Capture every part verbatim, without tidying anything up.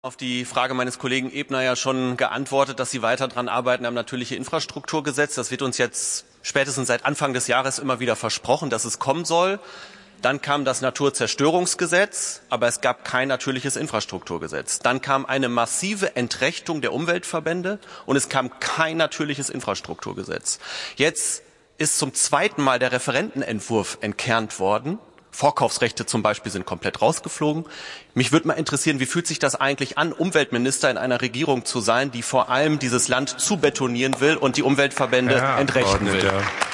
Auf die Frage meines Kollegen Ebner ja schon geantwortet, dass Sie weiter daran arbeiten am natürlichen Infrastrukturgesetz. Das wird uns jetzt spätestens seit Anfang des Jahres immer wieder versprochen, dass es kommen soll. Dann kam das Naturzerstörungsgesetz, aber es gab kein natürliches Infrastrukturgesetz. Dann kam eine massive Entrechtung der Umweltverbände und es kam kein natürliches Infrastrukturgesetz. Jetzt ist zum zweiten Mal der Referentenentwurf entkernt worden. Vorkaufsrechte zum Beispiel sind komplett rausgeflogen. Mich würde mal interessieren, wie fühlt sich das eigentlich an, Umweltminister in einer Regierung zu sein, die vor allem dieses Land zubetonieren will und die Umweltverbände Herr entrechten will?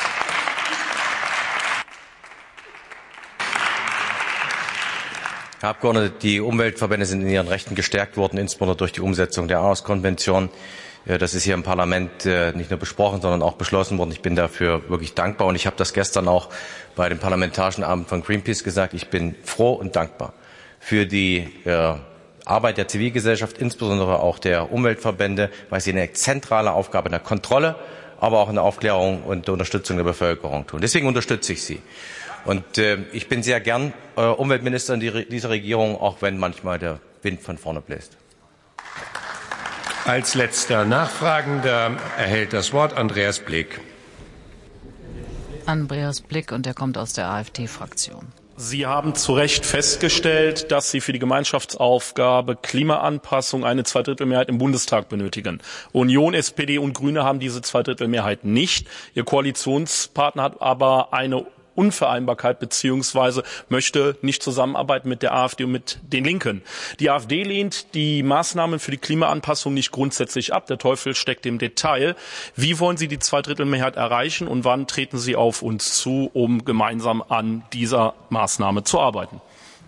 Herr Abgeordneter, die Umweltverbände sind in ihren Rechten gestärkt worden, insbesondere durch die Umsetzung der Aarhus-Konvention. Das ist hier im Parlament nicht nur besprochen, sondern auch beschlossen worden. Ich bin dafür wirklich dankbar. Und ich habe das gestern auch bei dem Parlamentarischen Abend von Greenpeace gesagt. Ich bin froh und dankbar für die Arbeit der Zivilgesellschaft, insbesondere auch der Umweltverbände, weil sie eine zentrale Aufgabe in der Kontrolle, aber auch in der Aufklärung und der Unterstützung der Bevölkerung tun. Deswegen unterstütze ich Sie. Und äh, ich bin sehr gern äh, Umweltminister in die, dieser Regierung, auch wenn manchmal der Wind von vorne bläst. Als letzter Nachfragender erhält das Wort Andreas Blick. Andreas Blick, und er kommt aus der AfD-Fraktion. Sie haben zu Recht festgestellt, dass Sie für die Gemeinschaftsaufgabe Klimaanpassung eine Zweidrittelmehrheit im Bundestag benötigen. Union, S P D und Grüne haben diese Zweidrittelmehrheit nicht. Ihr Koalitionspartner hat aber eine Unvereinbarkeit beziehungsweise möchte nicht zusammenarbeiten mit der AfD und mit den Linken. Die AfD lehnt die Maßnahmen für die Klimaanpassung nicht grundsätzlich ab. Der Teufel steckt im Detail. Wie wollen Sie die Zweidrittelmehrheit erreichen und wann treten Sie auf uns zu, um gemeinsam an dieser Maßnahme zu arbeiten?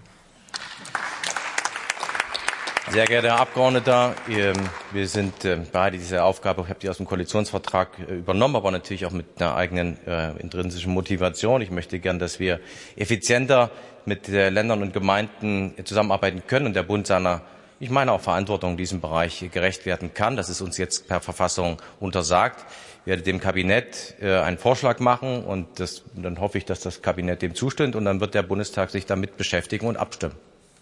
Sehr geehrter Herr Abgeordneter, wir sind beide diese Aufgabe, ich habe die aus dem Koalitionsvertrag übernommen, aber natürlich auch mit einer eigenen äh, intrinsischen Motivation. Ich möchte gern, dass wir effizienter mit äh, Ländern und Gemeinden zusammenarbeiten können und der Bund seiner, ich meine auch Verantwortung in diesem Bereich gerecht werden kann. Das ist uns jetzt per Verfassung untersagt. Ich werde dem Kabinett äh, einen Vorschlag machen und das, dann hoffe ich, dass das Kabinett dem zustimmt und dann wird der Bundestag sich damit beschäftigen und abstimmen.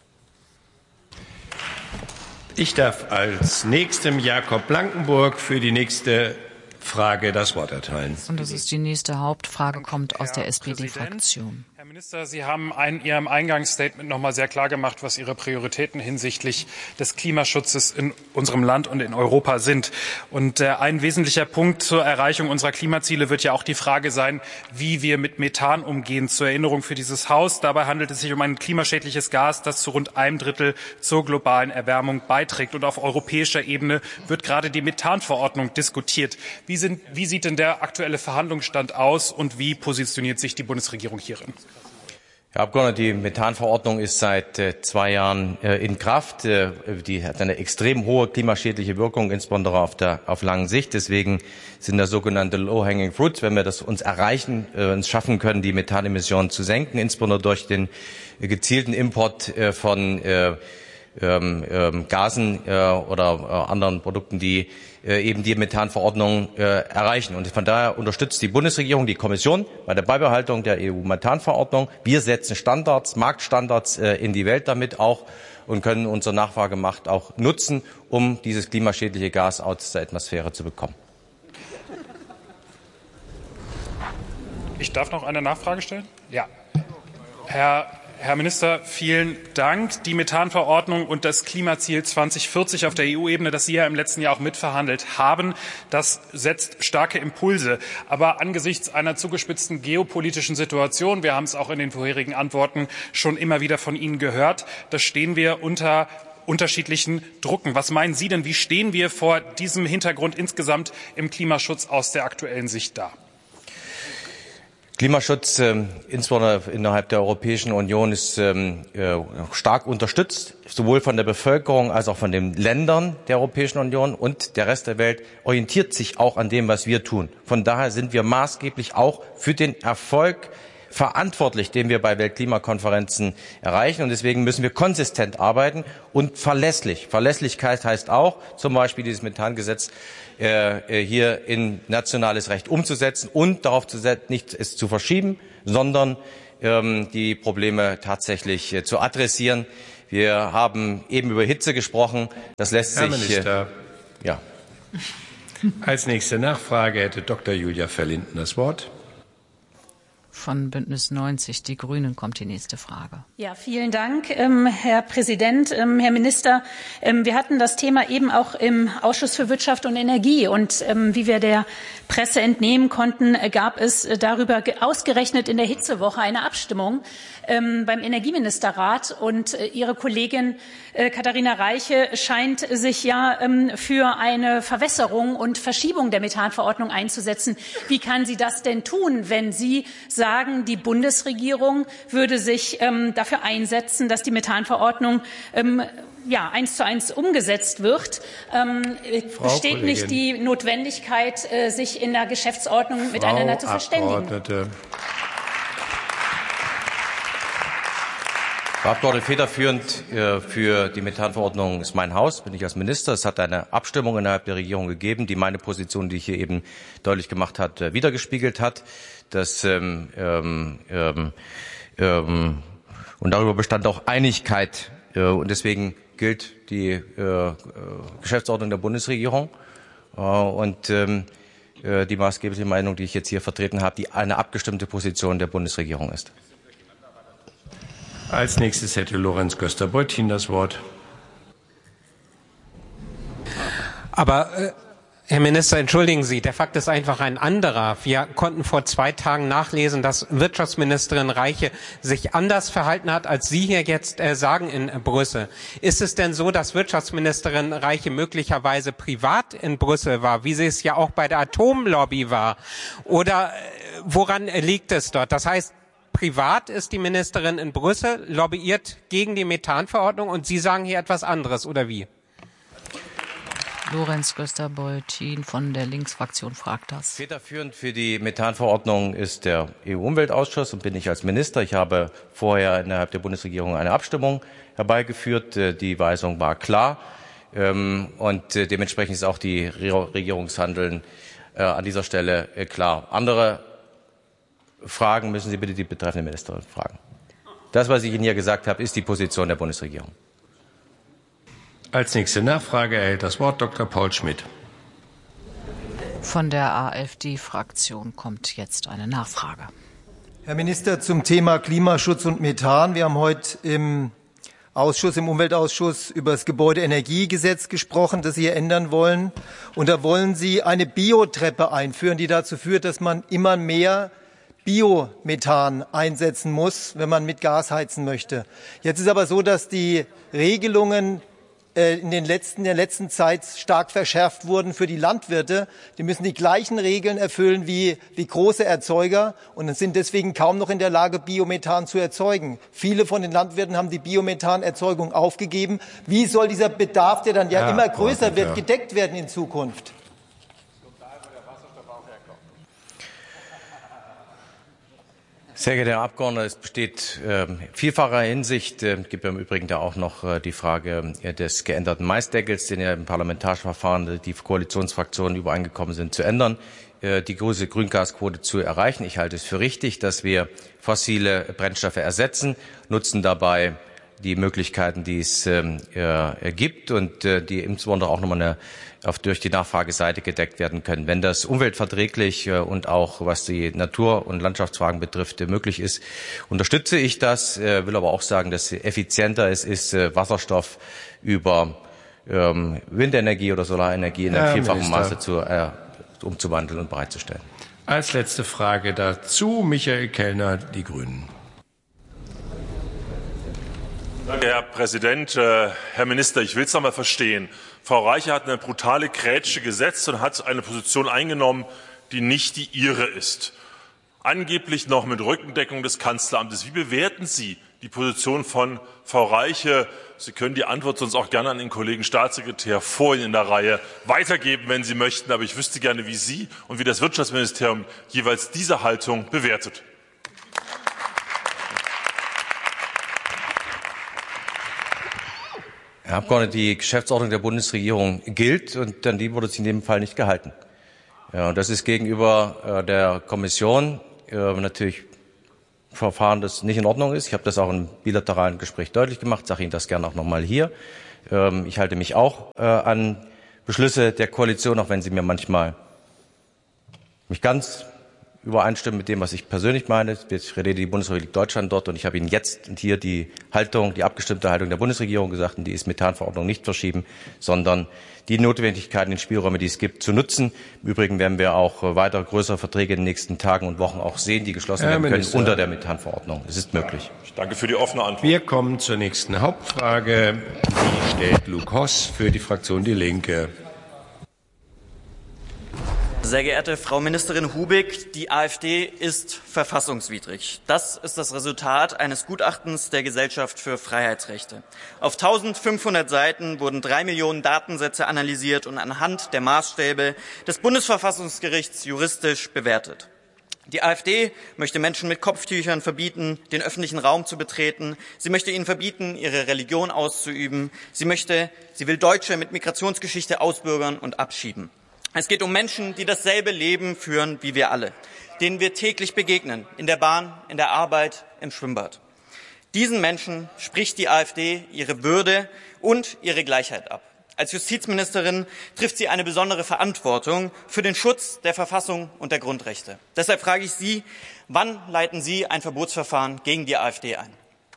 Ich darf als nächstem Jakob Blankenburg für die nächste Frage das Wort erteilen. Und das ist die nächste Hauptfrage, kommt aus der S P D-Fraktion. Herr Minister, Sie haben in Ihrem Eingangsstatement noch mal sehr klar gemacht, was Ihre Prioritäten hinsichtlich des Klimaschutzes in unserem Land und in Europa sind. Und äh, ein wesentlicher Punkt zur Erreichung unserer Klimaziele wird ja auch die Frage sein, wie wir mit Methan umgehen. Zur Erinnerung für dieses Haus. Dabei handelt es sich um ein klimaschädliches Gas, das zu rund einem Drittel zur globalen Erwärmung beiträgt. Und auf europäischer Ebene wird gerade die Methanverordnung diskutiert. Wie, sind, wie sieht denn der aktuelle Verhandlungsstand aus und wie positioniert sich die Bundesregierung hierin? Herr Abgeordneter, die Methanverordnung ist seit äh, zwei Jahren äh, in Kraft. Äh, die hat eine extrem hohe klimaschädliche Wirkung, insbesondere auf der auf langen Sicht. Deswegen sind das sogenannte Low-Hanging Fruits, wenn wir das uns erreichen, äh, uns schaffen können, die Methanemissionen zu senken, insbesondere durch den äh, gezielten Import äh, von äh, ähm, ähm, Gasen äh, oder äh, anderen Produkten, die äh, eben die Methanverordnung äh, erreichen. Und von daher unterstützt die Bundesregierung die Kommission bei der Beibehaltung der E U-Methanverordnung. Wir setzen Standards, Marktstandards äh, in die Welt damit auch und können unsere Nachfragemacht auch nutzen, um dieses klimaschädliche Gas aus der Atmosphäre zu bekommen. Ich darf noch eine Nachfrage stellen? Ja. Herr Herr Minister, vielen Dank. Die Methanverordnung und das Klimaziel zweitausendvierzig auf der E U-Ebene, das Sie ja im letzten Jahr auch mitverhandelt haben, das setzt starke Impulse. Aber angesichts einer zugespitzten geopolitischen Situation, wir haben es auch in den vorherigen Antworten schon immer wieder von Ihnen gehört, da stehen wir unter unterschiedlichen Drucken. Was meinen Sie denn, wie stehen wir vor diesem Hintergrund insgesamt im Klimaschutz aus der aktuellen Sicht da? Klimaschutz, äh, insbesondere innerhalb der Europäischen Union, ist ähm, äh, stark unterstützt, sowohl von der Bevölkerung als auch von den Ländern der Europäischen Union, und der Rest der Welt orientiert sich auch an dem, was wir tun. Von daher sind wir maßgeblich auch für den Erfolg verantwortlich, den wir bei Weltklimakonferenzen erreichen. Und deswegen müssen wir konsistent arbeiten und verlässlich. Verlässlichkeit heißt auch, zum Beispiel dieses Methangesetz äh, hier in nationales Recht umzusetzen und darauf zu setzen, nicht es zu verschieben, sondern die Probleme tatsächlich zu adressieren. Wir haben eben über Hitze gesprochen. Das lässt Herr sich. Minister. Ja. Als nächste Nachfrage hätte Doktor Julia Verlinden das Wort. Von Bündnis neunzig Die Grünen kommt die nächste Frage. Ja, vielen Dank, ähm, Herr Präsident, ähm, Herr Minister. Ähm, wir hatten das Thema eben auch im Ausschuss für Wirtschaft und Energie. Und ähm, wie wir der Presse entnehmen konnten, äh, gab es äh, darüber ausgerechnet in der Hitzewoche eine Abstimmung ähm, beim Energieministerrat. Und äh, Ihre Kollegin äh, Katharina Reiche scheint sich ja ähm, für eine Verwässerung und Verschiebung der Methanverordnung einzusetzen. Wie kann sie das denn tun, wenn Sie sagen, sagen, die Bundesregierung würde sich ähm, dafür einsetzen, dass die Methanverordnung ähm, ja, eins zu eins umgesetzt wird? Ähm, besteht Kollegin. nicht die Notwendigkeit, äh, sich in der Geschäftsordnung Frau miteinander zu verständigen? Abgeordnete. Frau Abgeordnete, federführend äh, für die Methanverordnung ist mein Haus, bin ich als Minister. Es hat eine Abstimmung innerhalb der Regierung gegeben, die meine Position, die ich hier eben deutlich gemacht hat, äh, wiedergespiegelt hat. Das, ähm, ähm, ähm, und darüber bestand auch Einigkeit. Äh, und deswegen gilt die äh, Geschäftsordnung der Bundesregierung. Äh, und ähm, äh, die maßgebliche Meinung, die ich jetzt hier vertreten habe, die eine abgestimmte Position der Bundesregierung ist. Als nächstes hätte Lorenz Göster-Beutin das Wort. Aber äh Herr Minister, entschuldigen Sie, der Fakt ist einfach ein anderer. Wir konnten vor zwei Tagen nachlesen, dass Wirtschaftsministerin Reiche sich anders verhalten hat, als Sie hier jetzt äh, sagen in äh, Brüssel. Ist es denn so, dass Wirtschaftsministerin Reiche möglicherweise privat in Brüssel war, wie sie es ja auch bei der Atomlobby war? Oder äh, woran äh, liegt es dort? Das heißt, privat ist die Ministerin in Brüssel, lobbyiert gegen die Methanverordnung und Sie sagen hier etwas anderes, oder wie? Lorenz Göster-Beutin von der Linksfraktion fragt das. Federführend für die Methanverordnung ist der E U-Umweltausschuss und bin ich als Minister. Ich habe vorher innerhalb der Bundesregierung eine Abstimmung herbeigeführt. Die Weisung war klar und dementsprechend ist auch die Regierungshandeln an dieser Stelle klar. Andere Fragen müssen Sie bitte die betreffende Ministerin fragen. Das, was ich Ihnen hier gesagt habe, ist die Position der Bundesregierung. Als nächste Nachfrage erhält das Wort Doktor Paul Schmidt. Von der AfD-Fraktion kommt jetzt eine Nachfrage. Herr Minister, zum Thema Klimaschutz und Methan. Wir haben heute im Ausschuss, im Umweltausschuss über das Gebäudeenergiegesetz gesprochen, das Sie hier ändern wollen. Und da wollen Sie eine Biotreppe einführen, die dazu führt, dass man immer mehr Biomethan einsetzen muss, wenn man mit Gas heizen möchte. Jetzt ist aber so, dass die Regelungen in den letzten, in der letzten Zeit stark verschärft wurden für die Landwirte. Die müssen die gleichen Regeln erfüllen wie, wie große Erzeuger und sind deswegen kaum noch in der Lage, Biomethan zu erzeugen. Viele von den Landwirten haben die Biomethanerzeugung aufgegeben. Wie soll dieser Bedarf, der dann ja, ja immer größer wird, gedeckt werden in Zukunft? Sehr geehrter Herr Abgeordneter, es besteht äh, vielfacher Hinsicht. Es äh, gibt im Übrigen da auch noch äh, die Frage äh, des geänderten Maisdeckels, den ja im parlamentarischen Verfahren die Koalitionsfraktionen übereingekommen sind, zu ändern, äh, die große Grüngasquote zu erreichen. Ich halte es für richtig, dass wir fossile Brennstoffe ersetzen, nutzen dabei die Möglichkeiten, die es äh, äh, gibt und äh, die insbesondere auch nochmal eine, auf, durch die Nachfrageseite gedeckt werden können. Wenn das umweltverträglich äh, und auch was die Natur- und Landschaftsfragen betrifft, äh, möglich ist, unterstütze ich das, äh, will aber auch sagen, dass effizienter es ist, äh, Wasserstoff über ähm, Windenergie oder Solarenergie in einem vielfachen Maße zu, äh, umzuwandeln und bereitzustellen. Als letzte Frage dazu Michael Kellner, die Grünen. Danke, Herr Präsident. Äh, Herr Minister, ich will es noch mal verstehen. Frau Reiche hat eine brutale Grätsche gesetzt und hat eine Position eingenommen, die nicht die ihre ist. Angeblich noch mit Rückendeckung des Kanzleramtes. Wie bewerten Sie die Position von Frau Reiche? Sie können die Antwort sonst auch gerne an den Kollegen Staatssekretär vor Ihnen in der Reihe weitergeben, wenn Sie möchten. Aber ich wüsste gerne, wie Sie und wie das Wirtschaftsministerium jeweils diese Haltung bewertet. Herr Abgeordneter, die Geschäftsordnung der Bundesregierung gilt und an die wurde sie in dem Fall nicht gehalten. Ja, und das ist gegenüber äh, der Kommission äh, natürlich Verfahren, das nicht in Ordnung ist. Ich habe das auch im bilateralen Gespräch deutlich gemacht, sage Ihnen das gerne auch noch mal hier. Ich halte mich auch an Beschlüsse der Koalition, auch wenn sie mir manchmal nicht ganz übereinstimmen mit dem, was ich persönlich meine. Ich rede die Bundesrepublik Deutschland dort und ich habe Ihnen jetzt und hier die Haltung, die abgestimmte Haltung der Bundesregierung gesagt, und die ist Methanverordnung nicht verschieben, sondern die Notwendigkeiten, den Spielräume, die es gibt, zu nutzen. Im Übrigen werden wir auch weiter größere Verträge in den nächsten Tagen und Wochen auch sehen, die geschlossen Herr werden können Minister. unter der Methanverordnung. Es ist möglich. Ich danke für die offene Antwort. Wir kommen zur nächsten Hauptfrage. Die stellt Luke Hoss für die Fraktion Die Linke. Sehr geehrte Frau Ministerin Hubig, die AfD ist verfassungswidrig. Das ist das Resultat eines Gutachtens der Gesellschaft für Freiheitsrechte. Auf eintausendfünfhundert Seiten wurden drei Millionen Datensätze analysiert und anhand der Maßstäbe des Bundesverfassungsgerichts juristisch bewertet. Die AfD möchte Menschen mit Kopftüchern verbieten, den öffentlichen Raum zu betreten. Sie möchte ihnen verbieten, ihre Religion auszuüben. Sie möchte, sie will Deutsche mit Migrationsgeschichte ausbürgern und abschieben. Es geht um Menschen, die dasselbe Leben führen wie wir alle, denen wir täglich begegnen, in der Bahn, in der Arbeit, im Schwimmbad. Diesen Menschen spricht die AfD ihre Würde und ihre Gleichheit ab. Als Justizministerin trifft sie eine besondere Verantwortung für den Schutz der Verfassung und der Grundrechte. Deshalb frage ich Sie, wann leiten Sie ein Verbotsverfahren gegen die AfD ein?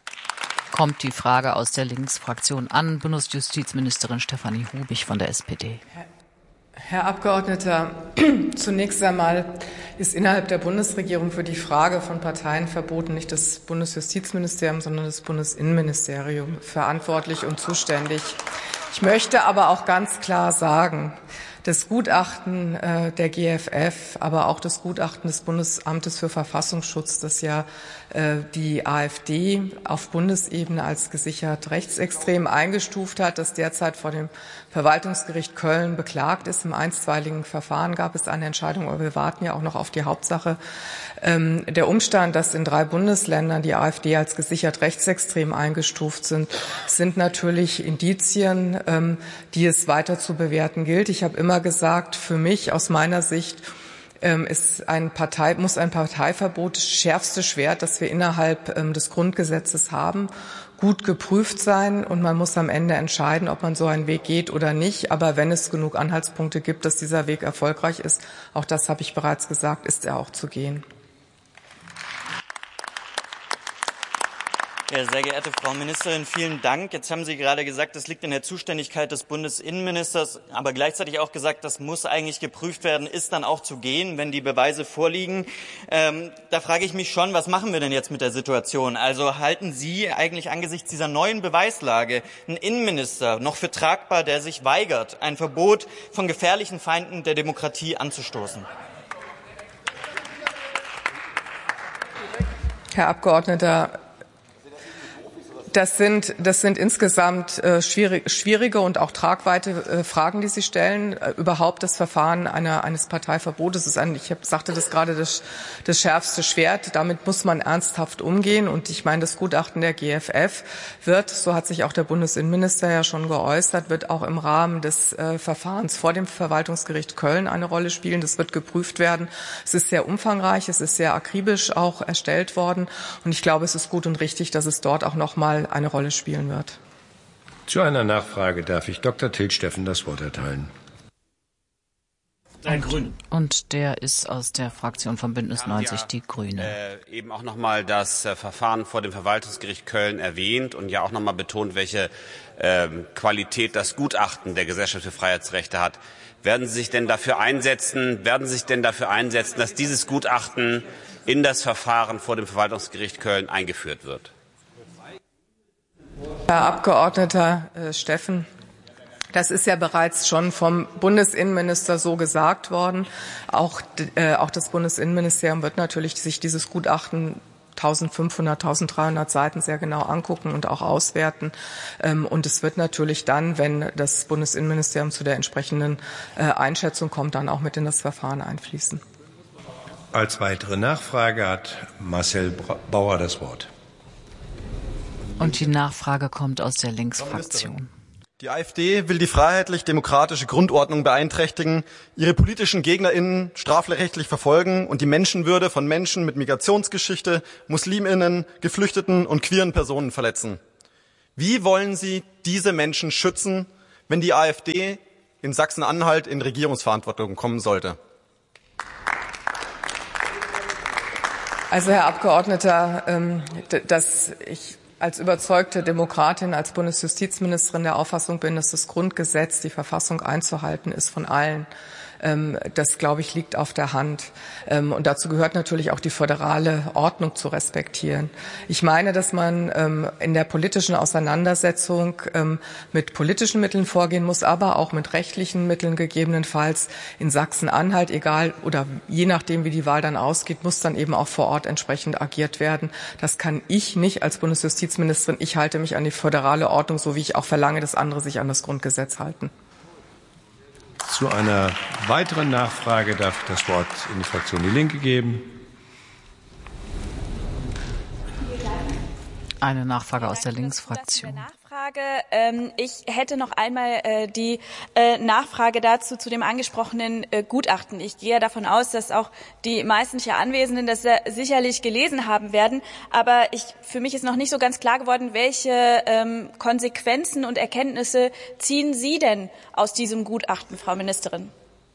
Kommt die Frage aus der Linksfraktion an. Bundesjustizministerin Stefanie Hubig von der S P D. Herr Abgeordneter, zunächst einmal ist innerhalb der Bundesregierung für die Frage von Parteienverboten nicht das Bundesjustizministerium, sondern das Bundesinnenministerium verantwortlich und zuständig. Ich möchte aber auch ganz klar sagen, das Gutachten äh, der G F F, aber auch das Gutachten des Bundesamtes für Verfassungsschutz, das ja äh, die AfD auf Bundesebene als gesichert rechtsextrem eingestuft hat, das derzeit vor dem Verwaltungsgericht Köln beklagt ist. Im einstweiligen Verfahren gab es eine Entscheidung, aber wir warten ja auch noch auf die Hauptsache. Ähm, der Umstand, dass in drei Bundesländern die AfD als gesichert rechtsextrem eingestuft sind, sind natürlich Indizien, ähm, die es weiter zu bewerten gilt. Ich habe immer gesagt, für mich aus meiner Sicht ähm, ist ein Partei, muss ein Parteiverbot das schärfste Schwert, das wir innerhalb ähm, des Grundgesetzes haben, gut geprüft sein, und man muss am Ende entscheiden, ob man so einen Weg geht oder nicht. Aber wenn es genug Anhaltspunkte gibt, dass dieser Weg erfolgreich ist, auch das habe ich bereits gesagt, ist er auch zu gehen. Ja, sehr geehrte Frau Ministerin, vielen Dank. Jetzt haben Sie gerade gesagt, das liegt in der Zuständigkeit des Bundesinnenministers, aber gleichzeitig auch gesagt, das muss eigentlich geprüft werden, ist dann auch zu gehen, wenn die Beweise vorliegen. Ähm, da frage ich mich schon, was machen wir denn jetzt mit der Situation? Also halten Sie eigentlich angesichts dieser neuen Beweislage einen Innenminister noch für tragbar, der sich weigert, ein Verbot von gefährlichen Feinden der Demokratie anzustoßen? Herr Abgeordneter, Das sind, das sind insgesamt äh, schwierig, schwierige und auch tragweite äh, Fragen, die Sie stellen. Äh, überhaupt das Verfahren einer, eines Parteiverbotes ist ein, ich hab, sagte das gerade, das, das schärfste Schwert. Damit muss man ernsthaft umgehen. Und ich meine, das Gutachten der G F F wird, so hat sich auch der Bundesinnenminister ja schon geäußert, wird auch im Rahmen des äh, Verfahrens vor dem Verwaltungsgericht Köln eine Rolle spielen. Das wird geprüft werden. Es ist sehr umfangreich, es ist sehr akribisch auch erstellt worden. Und ich glaube, es ist gut und richtig, dass es dort auch noch mal eine Rolle spielen wird. Zu einer Nachfrage darf ich Doktor Till Steffen das Wort erteilen. Und, und der ist aus der Fraktion von Bündnis neunzig, ja, die Grüne. Äh, eben auch noch mal das äh, Verfahren vor dem Verwaltungsgericht Köln erwähnt und ja auch noch mal betont, welche äh, Qualität das Gutachten der Gesellschaft für Freiheitsrechte hat. Werden Sie sich denn dafür einsetzen, werden Sie sich denn dafür einsetzen, dass dieses Gutachten in das Verfahren vor dem Verwaltungsgericht Köln eingeführt wird? Herr Abgeordneter äh, Steffen, das ist ja bereits schon vom Bundesinnenminister so gesagt worden. Auch, äh, auch das Bundesinnenministerium wird natürlich sich dieses Gutachten eintausendfünfhundert, eintausenddreihundert Seiten sehr genau angucken und auch auswerten. Ähm, und es wird natürlich dann, wenn das Bundesinnenministerium zu der entsprechenden äh, Einschätzung kommt, dann auch mit in das Verfahren einfließen. Als weitere Nachfrage hat Marcel Bauer das Wort. Und die Nachfrage kommt aus der Linksfraktion. Die AfD will die freiheitlich-demokratische Grundordnung beeinträchtigen, ihre politischen GegnerInnen strafrechtlich verfolgen und die Menschenwürde von Menschen mit Migrationsgeschichte, MuslimInnen, Geflüchteten und queeren Personen verletzen. Wie wollen Sie diese Menschen schützen, wenn die AfD in Sachsen-Anhalt in Regierungsverantwortung kommen sollte? Also, Herr Abgeordneter, ähm, dass ich als überzeugte Demokratin, als Bundesjustizministerin der Auffassung bin, dass das Grundgesetz, die Verfassung einzuhalten ist von allen. Das, glaube ich, liegt auf der Hand. Und dazu gehört natürlich auch die föderale Ordnung zu respektieren. Ich meine, dass man in der politischen Auseinandersetzung mit politischen Mitteln vorgehen muss, aber auch mit rechtlichen Mitteln gegebenenfalls. In Sachsen-Anhalt, egal oder je nachdem, wie die Wahl dann ausgeht, muss dann eben auch vor Ort entsprechend agiert werden. Das kann ich nicht als Bundesjustizministerin. Ich halte mich an die föderale Ordnung, so wie ich auch verlange, dass andere sich an das Grundgesetz halten. Zu einer weiteren Nachfrage darf ich das Wort in die Fraktion Die Linke geben. Eine Nachfrage aus der Linksfraktion. Ähm, ich hätte noch einmal äh, die äh, Nachfrage dazu zu dem angesprochenen äh, Gutachten. Ich gehe davon aus, dass auch die meisten hier Anwesenden das äh, sicherlich gelesen haben werden. Aber ich, für mich ist noch nicht so ganz klar geworden, welche ähm, Konsequenzen und Erkenntnisse ziehen Sie denn aus diesem Gutachten, Frau Ministerin?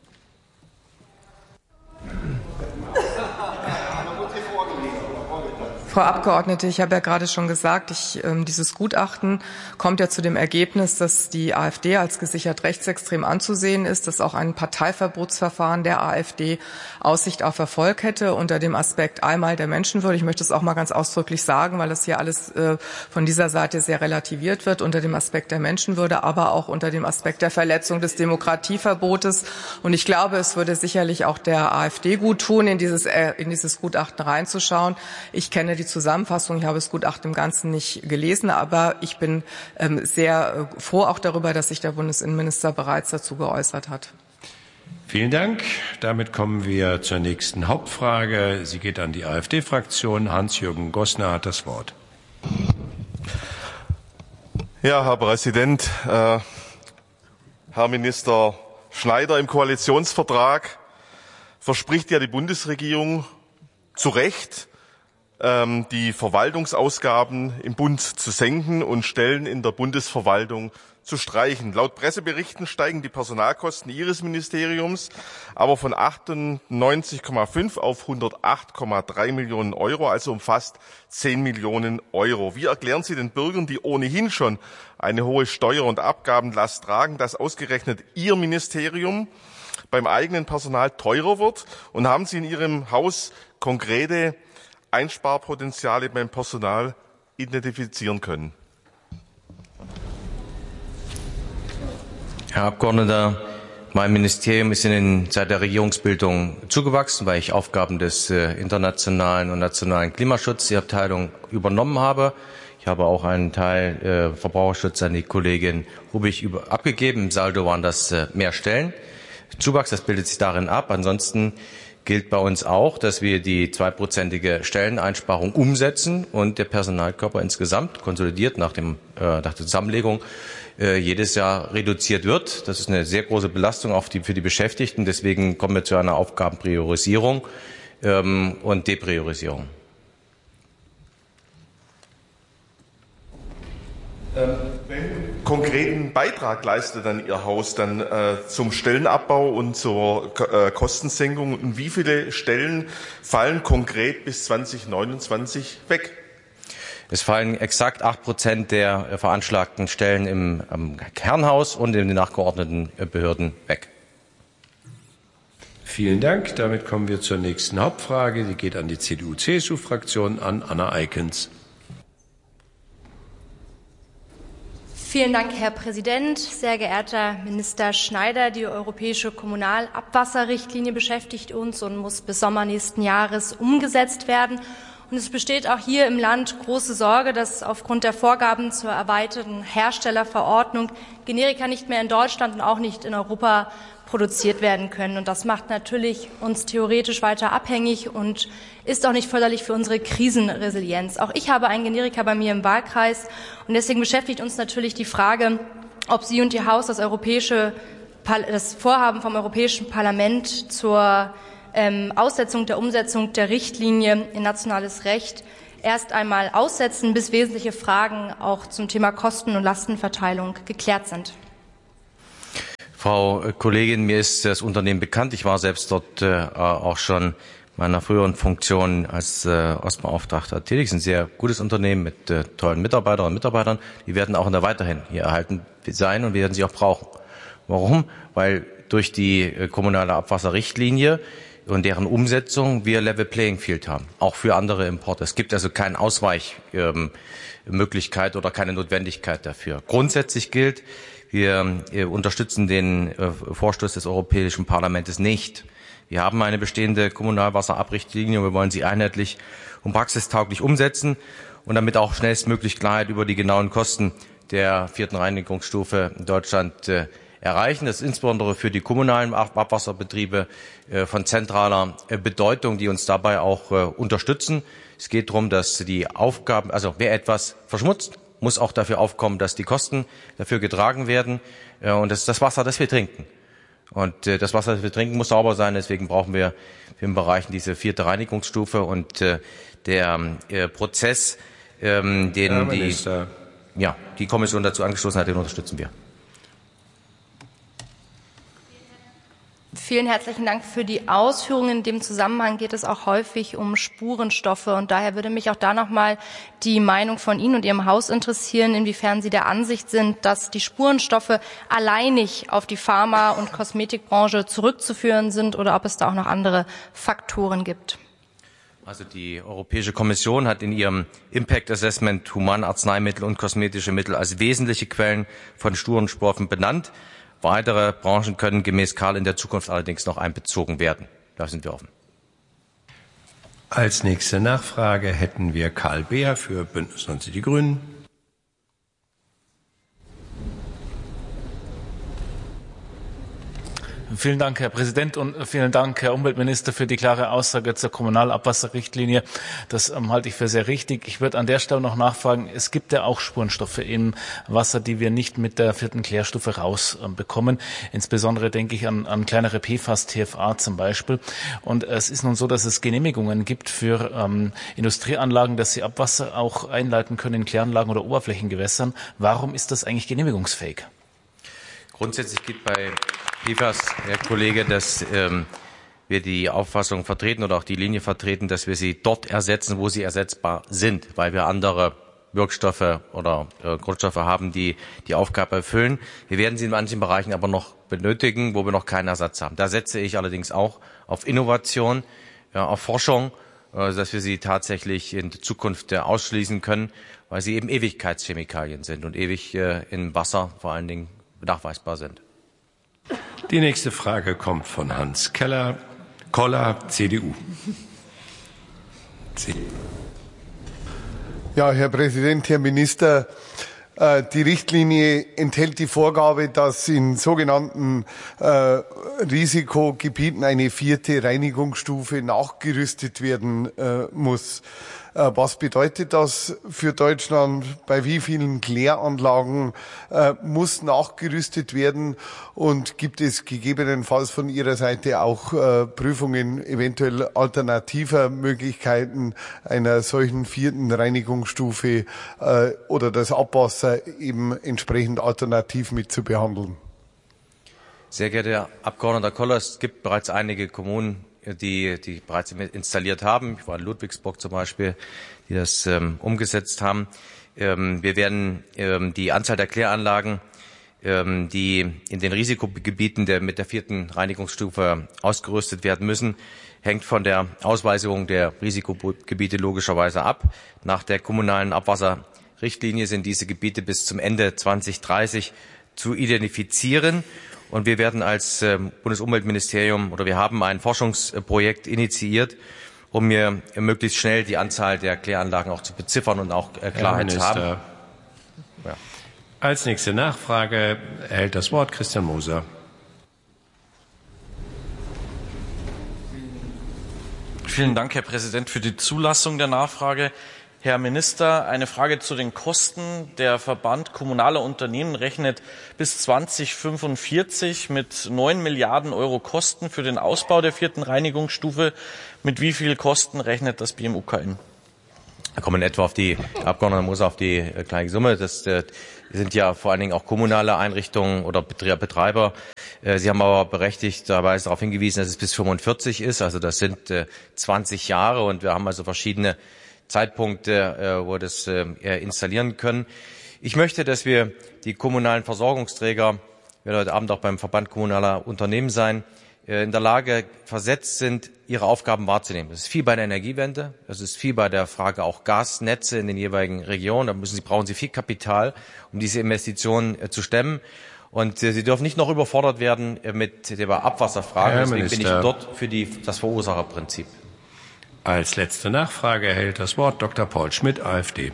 Frau Abgeordnete, ich habe ja gerade schon gesagt, ich, äh, dieses Gutachten kommt ja zu dem Ergebnis, dass die AfD als gesichert rechtsextrem anzusehen ist, dass auch ein Parteiverbotsverfahren der AfD Aussicht auf Erfolg hätte unter dem Aspekt einmal der Menschenwürde. Ich möchte es auch mal ganz ausdrücklich sagen, weil das hier alles äh, von dieser Seite sehr relativiert wird, unter dem Aspekt der Menschenwürde, aber auch unter dem Aspekt der Verletzung des Demokratieverbotes. Und ich glaube, es würde sicherlich auch der AfD gut tun, in dieses, äh, in dieses Gutachten reinzuschauen. Ich kenne die Zusammenfassung, ich habe das Gutachten im Ganzen nicht gelesen, aber ich bin ähm, sehr äh, froh auch darüber, dass sich der Bundesinnenminister bereits dazu geäußert hat. Vielen Dank. Damit kommen wir zur nächsten Hauptfrage. Sie geht an die AfD-Fraktion. Hans-Jürgen Gossner hat das Wort. Ja, Herr Präsident, äh, Herr Minister Schneider, im Koalitionsvertrag verspricht ja die Bundesregierung zu Recht, die Verwaltungsausgaben im Bund zu senken und Stellen in der Bundesverwaltung zu streichen. Laut Presseberichten steigen die Personalkosten Ihres Ministeriums aber von achtundneunzig Komma fünf auf hundertacht Komma drei Millionen Euro, also um fast zehn Millionen Euro. Wie erklären Sie den Bürgern, die ohnehin schon eine hohe Steuer- und Abgabenlast tragen, dass ausgerechnet Ihr Ministerium beim eigenen Personal teurer wird? Und haben Sie in Ihrem Haus konkrete Einsparpotenziale beim Personal identifizieren können? Herr Abgeordneter, mein Ministerium ist in den, seit der Regierungsbildung zugewachsen, weil ich Aufgaben des äh, internationalen und nationalen Klimaschutzes, die Abteilung, übernommen habe. Ich habe auch einen Teil äh, Verbraucherschutz an die Kollegin Hubig über, abgegeben. Im Saldo waren das äh, mehr Stellen. Zuwachs, das bildet sich darin ab. Ansonsten gilt bei uns auch, dass wir die zweiprozentige Stelleneinsparung umsetzen und der Personalkörper insgesamt konsolidiert nach, dem, äh, nach der Zusammenlegung äh, jedes Jahr reduziert wird. Das ist eine sehr große Belastung auch die, für die Beschäftigten. Deswegen kommen wir zu einer Aufgabenpriorisierung ähm, und Depriorisierung. Welchen konkreten Beitrag leistet dann Ihr Haus dann äh, zum Stellenabbau und zur äh, Kostensenkung? Und wie viele Stellen fallen konkret bis zweitausendneunundzwanzig weg? Es fallen exakt acht Prozent der äh, veranschlagten Stellen im ähm, Kernhaus und in den nachgeordneten äh, Behörden weg. Vielen Dank. Damit kommen wir zur nächsten Hauptfrage. Die geht an die C D U C S U-Fraktion, an Anna Eikens. Vielen Dank, Herr Präsident. Sehr geehrter Minister Schneider, die europäische Kommunalabwasserrichtlinie beschäftigt uns und muss bis Sommer nächsten Jahres umgesetzt werden. Und es besteht auch hier im Land große Sorge, dass aufgrund der Vorgaben zur erweiterten Herstellerverordnung Generika nicht mehr in Deutschland und auch nicht in Europa produziert werden können. Und das macht natürlich uns theoretisch weiter abhängig und ist auch nicht förderlich für unsere Krisenresilienz. Auch ich habe ein Generika bei mir im Wahlkreis und deswegen beschäftigt uns natürlich die Frage, ob Sie und Ihr Haus das europäische, das Vorhaben vom Europäischen Parlament zur ähm, Aussetzung der Umsetzung der Richtlinie in nationales Recht erst einmal aussetzen, bis wesentliche Fragen auch zum Thema Kosten- und Lastenverteilung geklärt sind. Frau Kollegin, mir ist das Unternehmen bekannt. Ich war selbst dort äh, auch schon meiner früheren Funktion als äh, Ostbeauftragter tätig. Es ist ein sehr gutes Unternehmen mit äh, tollen Mitarbeiterinnen und Mitarbeitern. Die werden auch in der weiterhin hier erhalten sein und wir werden sie auch brauchen. Warum? Weil durch die äh, kommunale Abwasserrichtlinie und deren Umsetzung wir Level Playing Field haben, auch für andere Importe. Es gibt also keine Ausweichmöglichkeit ähm, oder keine Notwendigkeit dafür. Grundsätzlich gilt, wir äh, unterstützen den äh, Vorstoß des Europäischen Parlaments nicht. Wir haben eine bestehende Kommunalwasserabrichtlinie und wir wollen sie einheitlich und praxistauglich umsetzen und damit auch schnellstmöglich Klarheit über die genauen Kosten der vierten Reinigungsstufe in Deutschland äh, erreichen. Das ist insbesondere für die kommunalen Abwasserbetriebe äh, von zentraler äh, Bedeutung, die uns dabei auch äh, unterstützen. Es geht darum, dass die Aufgaben, also wer etwas verschmutzt, muss auch dafür aufkommen, dass die Kosten dafür getragen werden. Äh, und das ist das Wasser, das wir trinken. Und äh, das Wasser, das wir trinken, muss sauber sein. Deswegen brauchen wir für den Bereich diese vierte Reinigungsstufe. Und äh, der äh, Prozess, ähm, den die, ja, die Kommission dazu angestoßen hat, den unterstützen wir. Vielen herzlichen Dank für die Ausführungen. In dem Zusammenhang geht es auch häufig um Spurenstoffe. Und daher würde mich auch da nochmal die Meinung von Ihnen und Ihrem Haus interessieren, inwiefern Sie der Ansicht sind, dass die Spurenstoffe alleinig auf die Pharma- und Kosmetikbranche zurückzuführen sind oder ob es da auch noch andere Faktoren gibt. Also die Europäische Kommission hat in ihrem Impact Assessment humane Arzneimittel und kosmetische Mittel als wesentliche Quellen von Spurenstoffen benannt. Weitere Branchen können gemäß Karl in der Zukunft allerdings noch einbezogen werden. Da sind wir offen. Als nächste Nachfrage hätten wir Karl Beer für Bündnis neunzig Die Grünen. Vielen Dank, Herr Präsident, und vielen Dank, Herr Umweltminister, für die klare Aussage zur Kommunalabwasserrichtlinie. Das ähm, halte ich für sehr richtig. Ich würde an der Stelle noch nachfragen, es gibt ja auch Spurenstoffe im Wasser, die wir nicht mit der vierten Klärstufe rausbekommen. Ähm, Insbesondere denke ich an, an kleinere P F A S, T F A zum Beispiel. Und äh, es ist nun so, dass es Genehmigungen gibt für ähm, Industrieanlagen, dass sie Abwasser auch einleiten können in Kläranlagen oder Oberflächengewässern. Warum ist das eigentlich genehmigungsfähig? Grundsätzlich gilt bei P F A S, Herr Kollege, dass ähm, wir die Auffassung vertreten oder auch die Linie vertreten, dass wir sie dort ersetzen, wo sie ersetzbar sind, weil wir andere Wirkstoffe oder äh, Grundstoffe haben, die die Aufgabe erfüllen. Wir werden sie in manchen Bereichen aber noch benötigen, wo wir noch keinen Ersatz haben. Da setze ich allerdings auch auf Innovation, ja, auf Forschung, äh, dass wir sie tatsächlich in Zukunft äh, ausschließen können, weil sie eben Ewigkeitschemikalien sind und ewig äh, im Wasser vor allen Dingen nachweisbar sind. Die nächste Frage kommt von Hans Keller, Koller, C D U. C Ja, Herr Präsident, Herr Minister, die Richtlinie enthält die Vorgabe, dass in sogenannten äh, Risikogebieten eine vierte Reinigungsstufe nachgerüstet werden äh, muss. Äh, was bedeutet das für Deutschland? Bei wie vielen Kläranlagen äh, muss nachgerüstet werden? Und gibt es gegebenenfalls von Ihrer Seite auch äh, Prüfungen eventuell alternativer Möglichkeiten einer solchen vierten Reinigungsstufe äh, oder das Abwasser eben entsprechend alternativ mit zu behandeln? Sehr geehrter Herr Abgeordneter Koller, es gibt bereits einige Kommunen, die, die bereits installiert haben. Ich war in Ludwigsburg zum Beispiel, die das ähm, umgesetzt haben. Ähm, wir werden ähm, die Anzahl der Kläranlagen, ähm, die in den Risikogebieten der, mit der vierten Reinigungsstufe ausgerüstet werden müssen, hängt von der Ausweisung der Risikogebiete logischerweise ab. Nach der kommunalen Abwasserrichtlinie sind diese Gebiete bis zum Ende zweitausenddreißig zu identifizieren. Und wir werden als äh, Bundesumweltministerium oder wir haben ein Forschungsprojekt initiiert, um mir äh, möglichst schnell die Anzahl der Kläranlagen auch zu beziffern und auch äh, Klarheit zu haben. Ja. Als nächste Nachfrage erhält das Wort Christian Moser. Vielen Dank, Herr Präsident, für die Zulassung der Nachfrage. Herr Minister, eine Frage zu den Kosten. Der Verband kommunaler Unternehmen rechnet bis zweitausendfünfundvierzig mit neun Milliarden Euro Kosten für den Ausbau der vierten Reinigungsstufe. Mit wie viel Kosten rechnet das B M U K N? Da kommen etwa auf die Abgeordnete muss auf die gleiche Summe. Das äh, sind ja vor allen Dingen auch kommunale Einrichtungen oder Betreiber. Äh, Sie haben aber berechtigterweise darauf hingewiesen, dass es bis fünfundvierzig ist. Also das sind äh, zwanzig Jahre und wir haben also verschiedene Zeitpunkte, äh, wo wir das äh, installieren können. Ich möchte, dass wir die kommunalen Versorgungsträger, wir werden heute Abend auch beim Verband kommunaler Unternehmen sein, in der Lage versetzt sind, ihre Aufgaben wahrzunehmen. Das ist viel bei der Energiewende, das ist viel bei der Frage auch Gasnetze in den jeweiligen Regionen. Da müssen Sie, brauchen Sie viel Kapital, um diese Investitionen äh, zu stemmen. Und äh, Sie dürfen nicht noch überfordert werden äh, mit der Abwasserfrage. Deswegen Minister, bin ich dort für die, das Verursacherprinzip. Als letzte Nachfrage erhält das Wort Doktor Paul Schmidt, AfD.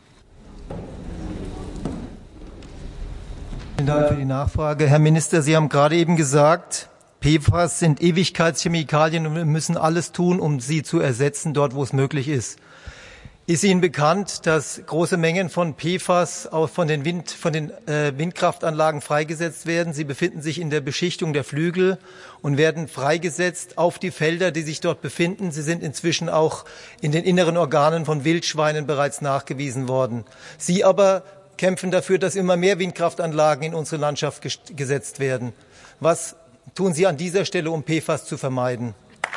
Vielen Dank für die Nachfrage. Herr Minister, Sie haben gerade eben gesagt, P F A S sind Ewigkeitschemikalien und wir müssen alles tun, um sie zu ersetzen, dort wo es möglich ist. Ist Ihnen bekannt, dass große Mengen von P F A S auch von den, Wind, von den äh, Windkraftanlagen freigesetzt werden? Sie befinden sich in der Beschichtung der Flügel und werden freigesetzt auf die Felder, die sich dort befinden. Sie sind inzwischen auch in den inneren Organen von Wildschweinen bereits nachgewiesen worden. Sie aber kämpfen dafür, dass immer mehr Windkraftanlagen in unsere Landschaft ges- gesetzt werden. Was tun Sie an dieser Stelle, um P F A S zu vermeiden?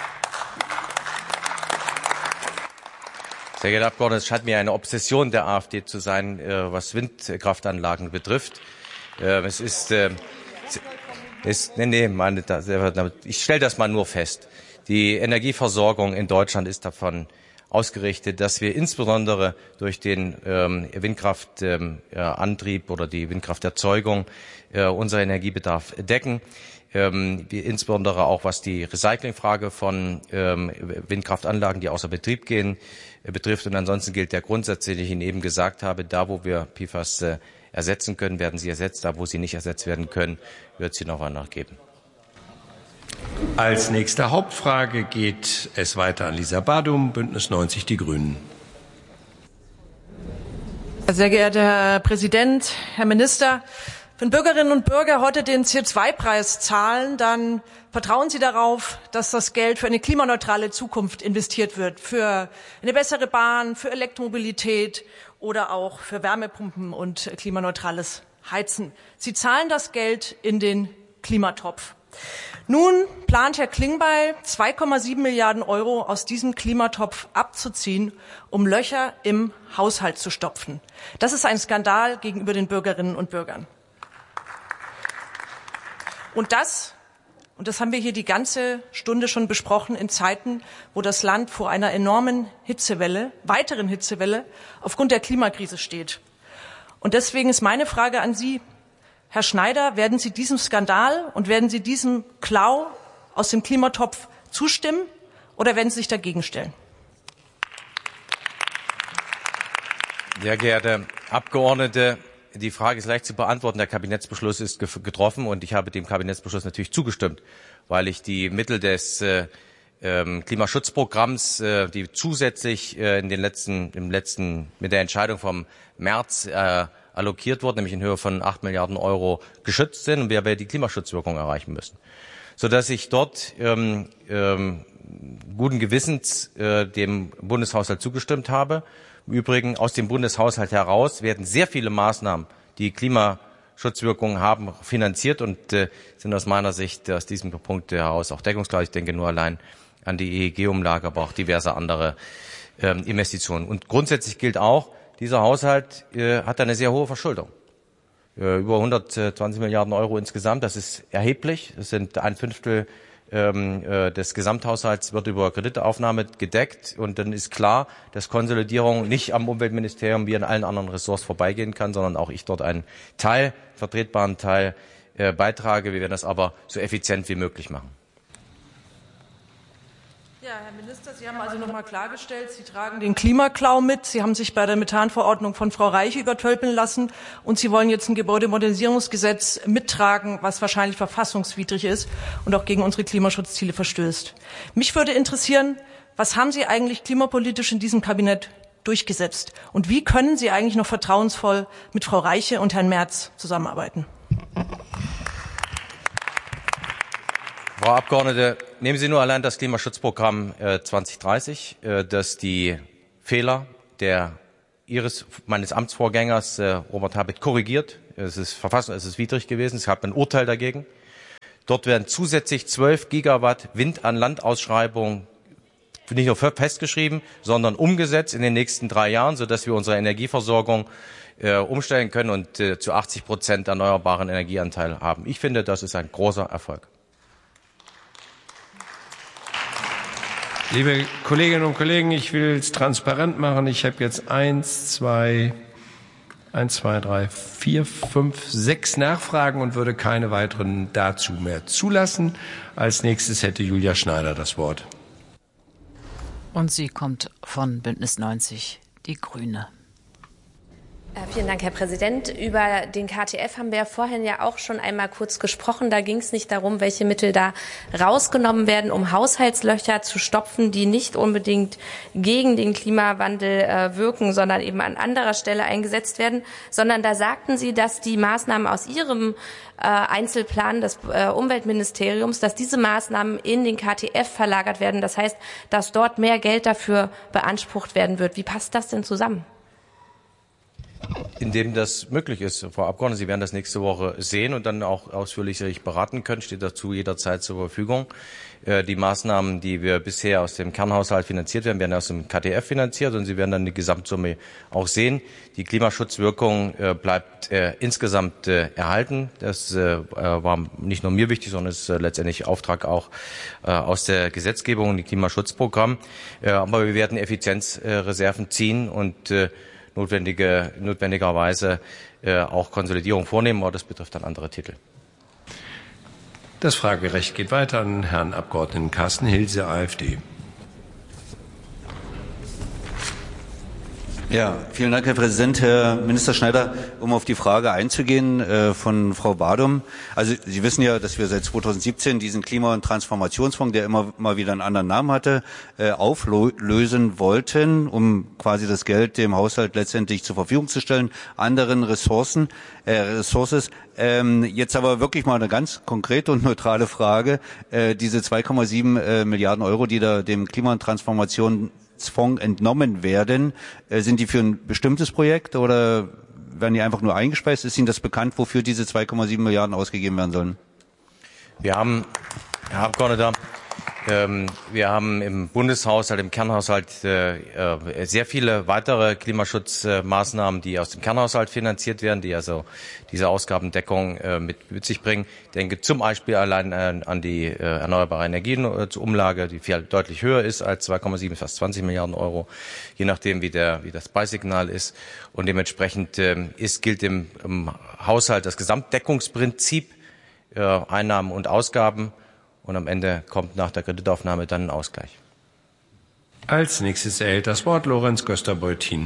Sehr geehrter Abgeordneter, es scheint mir eine Obsession der AfD zu sein, was Windkraftanlagen betrifft. Es ist, es, nee, nee, meine, ich stelle das mal nur fest. Die Energieversorgung in Deutschland ist davon ausgerichtet, dass wir insbesondere durch den ähm, Windkraftantrieb ähm, oder die Windkrafterzeugung äh, unseren Energiebedarf decken. Ähm, wie insbesondere auch was die Recyclingfrage von ähm, Windkraftanlagen, die außer Betrieb gehen, äh, betrifft. Und ansonsten gilt der Grundsatz, den ich Ihnen eben gesagt habe, da wo wir P F A S äh, ersetzen können, werden sie ersetzt. Da wo sie nicht ersetzt werden können, wird es sie noch einmal nachgeben. Als nächste Hauptfrage geht es weiter an Lisa Badum, Bündnis neunzig Die Grünen. Sehr geehrter Herr Präsident, Herr Minister, wenn Bürgerinnen und Bürger heute den C O zwei Preis zahlen, dann vertrauen sie darauf, dass das Geld für eine klimaneutrale Zukunft investiert wird, für eine bessere Bahn, für Elektromobilität oder auch für Wärmepumpen und klimaneutrales Heizen. Sie zahlen das Geld in den Klimatopf. Nun plant Herr Klingbeil, zwei Komma sieben Milliarden Euro aus diesem Klimatopf abzuziehen, um Löcher im Haushalt zu stopfen. Das ist ein Skandal gegenüber den Bürgerinnen und Bürgern. Und das, und das haben wir hier die ganze Stunde schon besprochen, in Zeiten, wo das Land vor einer enormen Hitzewelle, weiteren Hitzewelle, aufgrund der Klimakrise steht. Und deswegen ist meine Frage an Sie, Herr Schneider, werden Sie diesem Skandal und werden Sie diesem Klau aus dem Klimatopf zustimmen oder werden Sie sich dagegen stellen? Sehr geehrte Abgeordnete, die Frage ist leicht zu beantworten. Der Kabinettsbeschluss ist getroffen und ich habe dem Kabinettsbeschluss natürlich zugestimmt, weil ich die Mittel des äh, Klimaschutzprogramms, äh, die zusätzlich äh, in den letzten, im letzten, mit der Entscheidung vom März äh, allokiert wurden, nämlich in Höhe von acht Milliarden Euro geschützt sind und wir aber die Klimaschutzwirkung erreichen müssen. Sodass ich dort ähm, ähm, guten Gewissens äh, dem Bundeshaushalt zugestimmt habe. Im Übrigen aus dem Bundeshaushalt heraus werden sehr viele Maßnahmen, die Klimaschutzwirkungen haben, finanziert und äh, sind aus meiner Sicht aus diesem Punkt heraus auch deckungsgleich. Ich denke nur allein an die E E G-Umlage, aber auch diverse andere äh, Investitionen. Und grundsätzlich gilt auch, dieser Haushalt äh, hat eine sehr hohe Verschuldung. Äh, über hundertzwanzig Milliarden Euro insgesamt. Das ist erheblich. Das sind ein Fünftel ähm, äh, des Gesamthaushalts wird über Kreditaufnahme gedeckt. Und dann ist klar, dass Konsolidierung nicht am Umweltministerium wie an allen anderen Ressorts vorbeigehen kann, sondern auch ich dort einen Teil, vertretbaren Teil äh, beitrage. Wir werden das aber so effizient wie möglich machen. Ja, Herr Minister, Sie haben also noch mal klargestellt, Sie tragen den Klimaklau mit. Sie haben sich bei der Methanverordnung von Frau Reiche übertölpeln lassen und Sie wollen jetzt ein Gebäudemodernisierungsgesetz mittragen, was wahrscheinlich verfassungswidrig ist und auch gegen unsere Klimaschutzziele verstößt. Mich würde interessieren, was haben Sie eigentlich klimapolitisch in diesem Kabinett durchgesetzt. Und wie können Sie eigentlich noch vertrauensvoll mit Frau Reiche und Herrn Merz zusammenarbeiten? Frau Abgeordnete, nehmen Sie nur allein das Klimaschutzprogramm äh, zwanzig dreißig, äh, das die Fehler der Ihres, meines Amtsvorgängers äh, Robert Habeck korrigiert. Es ist Verfassung, es ist widrig gewesen. Es gab ein Urteil dagegen. Dort werden zusätzlich zwölf Gigawatt Wind an Land Ausschreibungen nicht nur festgeschrieben, sondern umgesetzt in den nächsten drei Jahren, sodass wir unsere Energieversorgung äh, umstellen können und äh, zu achtzig Prozent erneuerbaren Energieanteil haben. Ich finde, das ist ein großer Erfolg. Liebe Kolleginnen und Kollegen, ich will es transparent machen. Ich habe jetzt eins, zwei, eins, zwei, drei, vier, fünf, sechs Nachfragen und würde keine weiteren dazu mehr zulassen. Als nächstes hätte Julia Schneider das Wort. Und sie kommt von Bündnis neunzig, die Grüne. Vielen Dank, Herr Präsident. Über den K T F haben wir ja vorhin ja auch schon einmal kurz gesprochen. Da ging es nicht darum, welche Mittel da rausgenommen werden, um Haushaltslöcher zu stopfen, die nicht unbedingt gegen den Klimawandel äh, wirken, sondern eben an anderer Stelle eingesetzt werden, sondern da sagten Sie, dass die Maßnahmen aus Ihrem äh, Einzelplan des äh, Umweltministeriums, dass diese Maßnahmen in den K T F verlagert werden. Das heißt, dass dort mehr Geld dafür beansprucht werden wird. Wie passt das denn zusammen? Indem das möglich ist, Frau Abgeordnete. Sie werden das nächste Woche sehen und dann auch ausführlich sich beraten können, steht dazu jederzeit zur Verfügung. Die Maßnahmen, die wir bisher aus dem Kernhaushalt finanziert werden, werden aus dem K T F finanziert und Sie werden dann die Gesamtsumme auch sehen. Die Klimaschutzwirkung bleibt insgesamt erhalten. Das war nicht nur mir wichtig, sondern es ist letztendlich Auftrag auch aus der Gesetzgebung, die Klimaschutzprogramm. Aber wir werden Effizienzreserven ziehen und notwendige, notwendigerweise äh, auch Konsolidierung vornehmen, aber das betrifft dann andere Titel. Das Fragerecht geht weiter an Herrn Abgeordneten Carsten Hilse, AfD. Ja, vielen Dank, Herr Präsident. Herr Minister Schneider, um auf die Frage einzugehen äh, von Frau Badum. Also Sie wissen ja, dass wir seit zweitausendsiebzehn diesen Klima- und Transformationsfonds, der immer mal wieder einen anderen Namen hatte, äh, auflösen wollten, um quasi das Geld dem Haushalt letztendlich zur Verfügung zu stellen, anderen Ressourcen, äh, Ressources. Ähm, jetzt aber wirklich mal eine ganz konkrete und neutrale Frage. Äh, diese zwei Komma sieben äh, Milliarden Euro, die da dem Klima- und Transformation Fonds entnommen werden, sind die für ein bestimmtes Projekt oder werden die einfach nur eingespeist? Ist Ihnen das bekannt, wofür diese zwei Komma sieben Milliarden ausgegeben werden sollen? Wir haben, Herr Abgeordneter, ähm, wir haben im Bundeshaushalt, im Kernhaushalt äh, äh, sehr viele weitere Klimaschutzmaßnahmen, die aus dem Kernhaushalt finanziert werden, die also diese Ausgabendeckung äh, mit, mit sich bringen. Ich denke zum Beispiel allein äh, an die äh, erneuerbare Energienumlage, die viel deutlich höher ist als zwei Komma sieben, fast zwanzig Milliarden Euro, je nachdem wie der wie das Preissignal ist. Und dementsprechend äh, ist gilt im, im Haushalt das Gesamtdeckungsprinzip, äh, Einnahmen und Ausgaben. Und am Ende kommt nach der Kreditaufnahme dann ein Ausgleich. Als nächstes erhält das Wort Lorenz Göster-Beutin.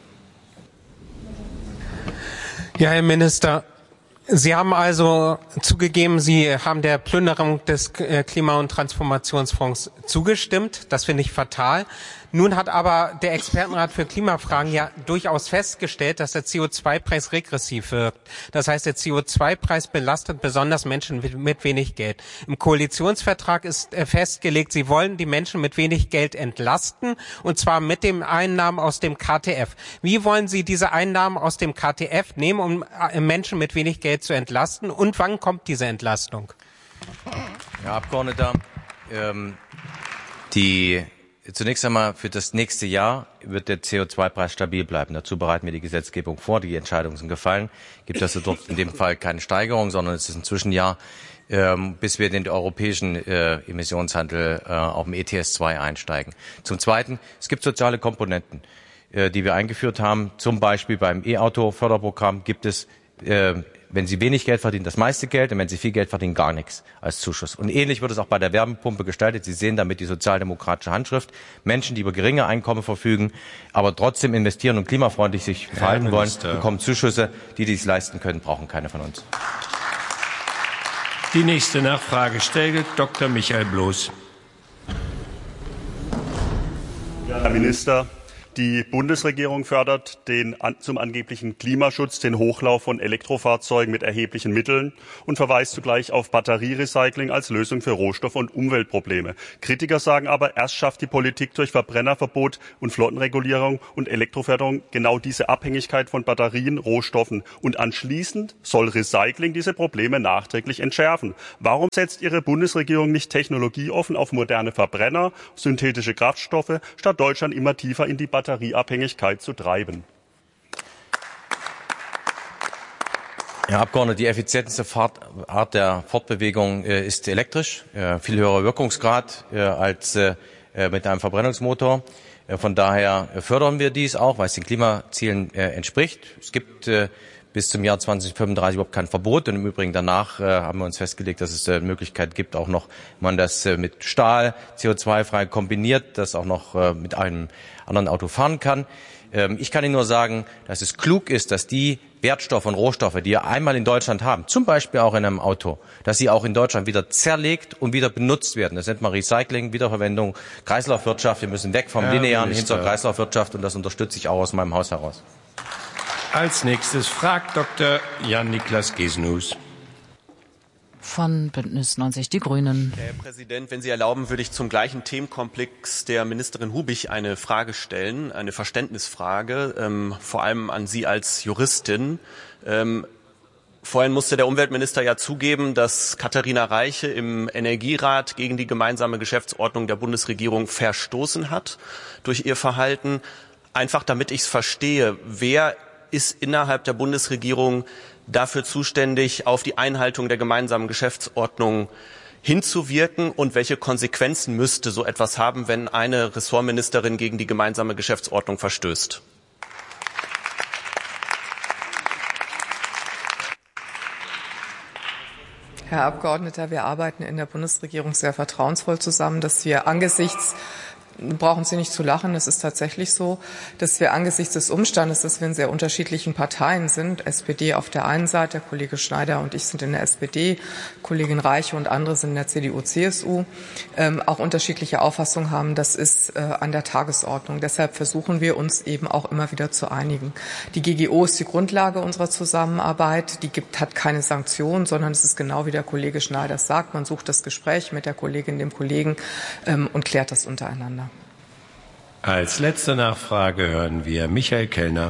Ja, Herr Minister, Sie haben also zugegeben, Sie haben der Plünderung des Klima- und Transformationsfonds zugestimmt. Das finde ich fatal. Nun hat aber der Expertenrat für Klimafragen ja durchaus festgestellt, dass der C O zwei Preis regressiv wirkt. Das heißt, der C O zwei Preis belastet besonders Menschen mit wenig Geld. Im Koalitionsvertrag ist festgelegt, Sie wollen die Menschen mit wenig Geld entlasten, und zwar mit den Einnahmen aus dem K T F. Wie wollen Sie diese Einnahmen aus dem K T F nehmen, um Menschen mit wenig Geld zu entlasten, und wann kommt diese Entlastung? Herr Abgeordneter, ähm, die Zunächst einmal für das nächste Jahr wird der C O zwei Preis stabil bleiben. Dazu bereiten wir die Gesetzgebung vor. Die Entscheidungen sind gefallen. Gibt also dort in dem Fall keine Steigerung, sondern es ist ein Zwischenjahr, ähm, bis wir in den europäischen äh, Emissionshandel äh, auf dem E T S zwei einsteigen. Zum Zweiten, es gibt soziale Komponenten, äh, die wir eingeführt haben. Zum Beispiel beim E-Auto-Förderprogramm gibt es äh, wenn Sie wenig Geld verdienen, das meiste Geld, und wenn Sie viel Geld verdienen, gar nichts als Zuschuss. Und ähnlich wird es auch bei der Wärmepumpe gestaltet. Sie sehen damit die sozialdemokratische Handschrift. Menschen, die über geringe Einkommen verfügen, aber trotzdem investieren und klimafreundlich sich verhalten wollen, bekommen Zuschüsse. Die, die es leisten können, brauchen keine von uns. Die nächste Nachfrage stellt Doktor Michael Bloß. Ja, Herr Minister, Die Bundesregierung fördert den zum angeblichen Klimaschutz den Hochlauf von Elektrofahrzeugen mit erheblichen Mitteln und verweist zugleich auf Batterierecycling als Lösung für Rohstoff- und Umweltprobleme. Kritiker sagen aber, erst schafft die Politik durch Verbrennerverbot und Flottenregulierung und Elektroförderung genau diese Abhängigkeit von Batterien, Rohstoffen. Und anschließend soll Recycling diese Probleme nachträglich entschärfen. Warum setzt Ihre Bundesregierung nicht technologieoffen auf moderne Verbrenner, synthetische Kraftstoffe, statt Deutschland immer tiefer in die Batterieabhängigkeit zu treiben? Herr Abgeordneter, die effizienteste Art der Fortbewegung ist elektrisch, viel höherer Wirkungsgrad als mit einem Verbrennungsmotor. Von daher fördern wir dies auch, weil es den Klimazielen entspricht. Es gibt bis zum Jahr zweitausendfünfunddreißig überhaupt kein Verbot. Und im Übrigen danach haben wir uns festgelegt, dass es eine Möglichkeit gibt, auch noch, man das mit Stahl C O zwei frei kombiniert, das auch noch mit einem anderen Auto fahren kann. Ich kann Ihnen nur sagen, dass es klug ist, dass die Wertstoffe und Rohstoffe, die wir einmal in Deutschland haben, zum Beispiel auch in einem Auto, dass sie auch in Deutschland wieder zerlegt und wieder benutzt werden. Das nennt man Recycling, Wiederverwendung, Kreislaufwirtschaft. Wir müssen weg vom Herr linearen Minister. hin zur Kreislaufwirtschaft und das unterstütze ich auch aus meinem Haus heraus. Als nächstes fragt Doktor Jan-Niklas Gesnus. Von Bündnis neunzig Die Grünen. Herr Präsident, wenn Sie erlauben, würde ich zum gleichen Themenkomplex der Ministerin Hubig eine Frage stellen, eine Verständnisfrage, ähm, vor allem an Sie als Juristin. Ähm, vorhin musste der Umweltminister ja zugeben, dass Katharina Reiche im Energierat gegen die gemeinsame Geschäftsordnung der Bundesregierung verstoßen hat durch ihr Verhalten. Einfach damit ich es verstehe, wer ist innerhalb der Bundesregierung dafür zuständig, auf die Einhaltung der gemeinsamen Geschäftsordnung hinzuwirken und welche Konsequenzen müsste so etwas haben, wenn eine Ressortministerin gegen die gemeinsame Geschäftsordnung verstößt? Herr Abgeordneter, wir arbeiten in der Bundesregierung sehr vertrauensvoll zusammen, dass wir angesichts brauchen Sie nicht zu lachen, es ist tatsächlich so, dass wir angesichts des Umstandes, dass wir in sehr unterschiedlichen Parteien sind, S P D auf der einen Seite, der Kollege Schneider und ich sind in der S P D, Kollegin Reiche und andere sind in der C D U C S U, ähm, auch unterschiedliche Auffassungen haben, das ist äh, an der Tagesordnung. Deshalb versuchen wir uns eben auch immer wieder zu einigen. Die G G O ist die Grundlage unserer Zusammenarbeit, die gibt, hat keine Sanktionen, sondern es ist genau wie der Kollege Schneider sagt, man sucht das Gespräch mit der Kollegin, dem Kollegen ähm, und klärt das untereinander. Als letzte Nachfrage hören wir Michael Kellner.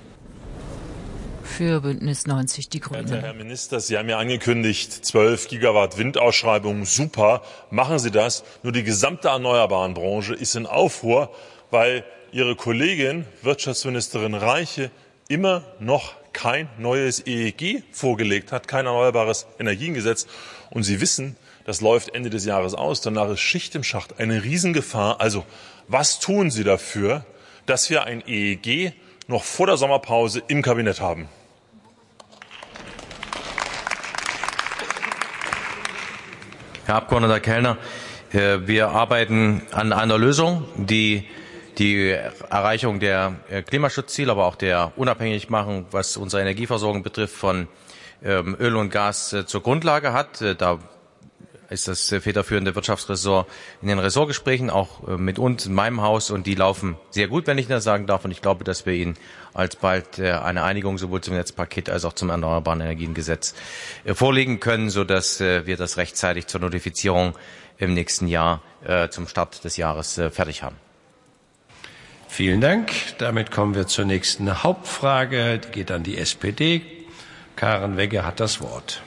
Für Bündnis neunzig Die Grünen. Herr Minister, Sie haben ja angekündigt, zwölf Gigawatt Windausschreibungen, super, machen Sie das. Nur die gesamte erneuerbaren Branche ist in Aufruhr, weil Ihre Kollegin, Wirtschaftsministerin Reiche, immer noch kein neues E E G vorgelegt hat, kein erneuerbares Energiengesetz. Und Sie wissen, das läuft Ende des Jahres aus. Danach ist Schicht im Schacht, eine Riesengefahr. Also, was tun Sie dafür, dass wir ein E E G noch vor der Sommerpause im Kabinett haben? Herr Abgeordneter Kellner, wir arbeiten an einer Lösung, die die Erreichung der Klimaschutzziele, aber auch der Unabhängigmachung, was unsere Energieversorgung betrifft, von Öl und Gas zur Grundlage hat. Da ist das federführende Wirtschaftsressort in den Ressortgesprächen, auch mit uns in meinem Haus, und die laufen sehr gut, wenn ich das sagen darf. Und ich glaube, dass wir Ihnen alsbald eine Einigung sowohl zum Netzpaket als auch zum Erneuerbaren Energiengesetz vorlegen können, sodass wir das rechtzeitig zur Notifizierung im nächsten Jahr zum Start des Jahres fertig haben. Vielen Dank. Damit kommen wir zur nächsten Hauptfrage. Die geht an die S P D. Karen Wegge hat das Wort.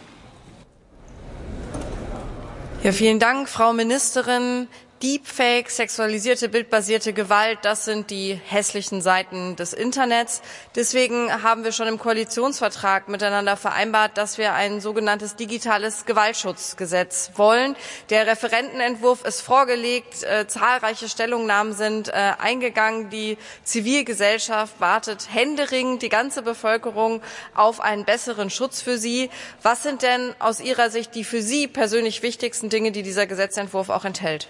Ja, vielen Dank, Frau Ministerin. Deepfake, sexualisierte, bildbasierte Gewalt, das sind die hässlichen Seiten des Internets. Deswegen haben wir schon im Koalitionsvertrag miteinander vereinbart, dass wir ein sogenanntes digitales Gewaltschutzgesetz wollen. Der Referentenentwurf ist vorgelegt, äh, zahlreiche Stellungnahmen sind äh, eingegangen. Die Zivilgesellschaft wartet händeringend, die ganze Bevölkerung, auf einen besseren Schutz für sie. Was sind denn aus Ihrer Sicht die für Sie persönlich wichtigsten Dinge, die dieser Gesetzentwurf auch enthält?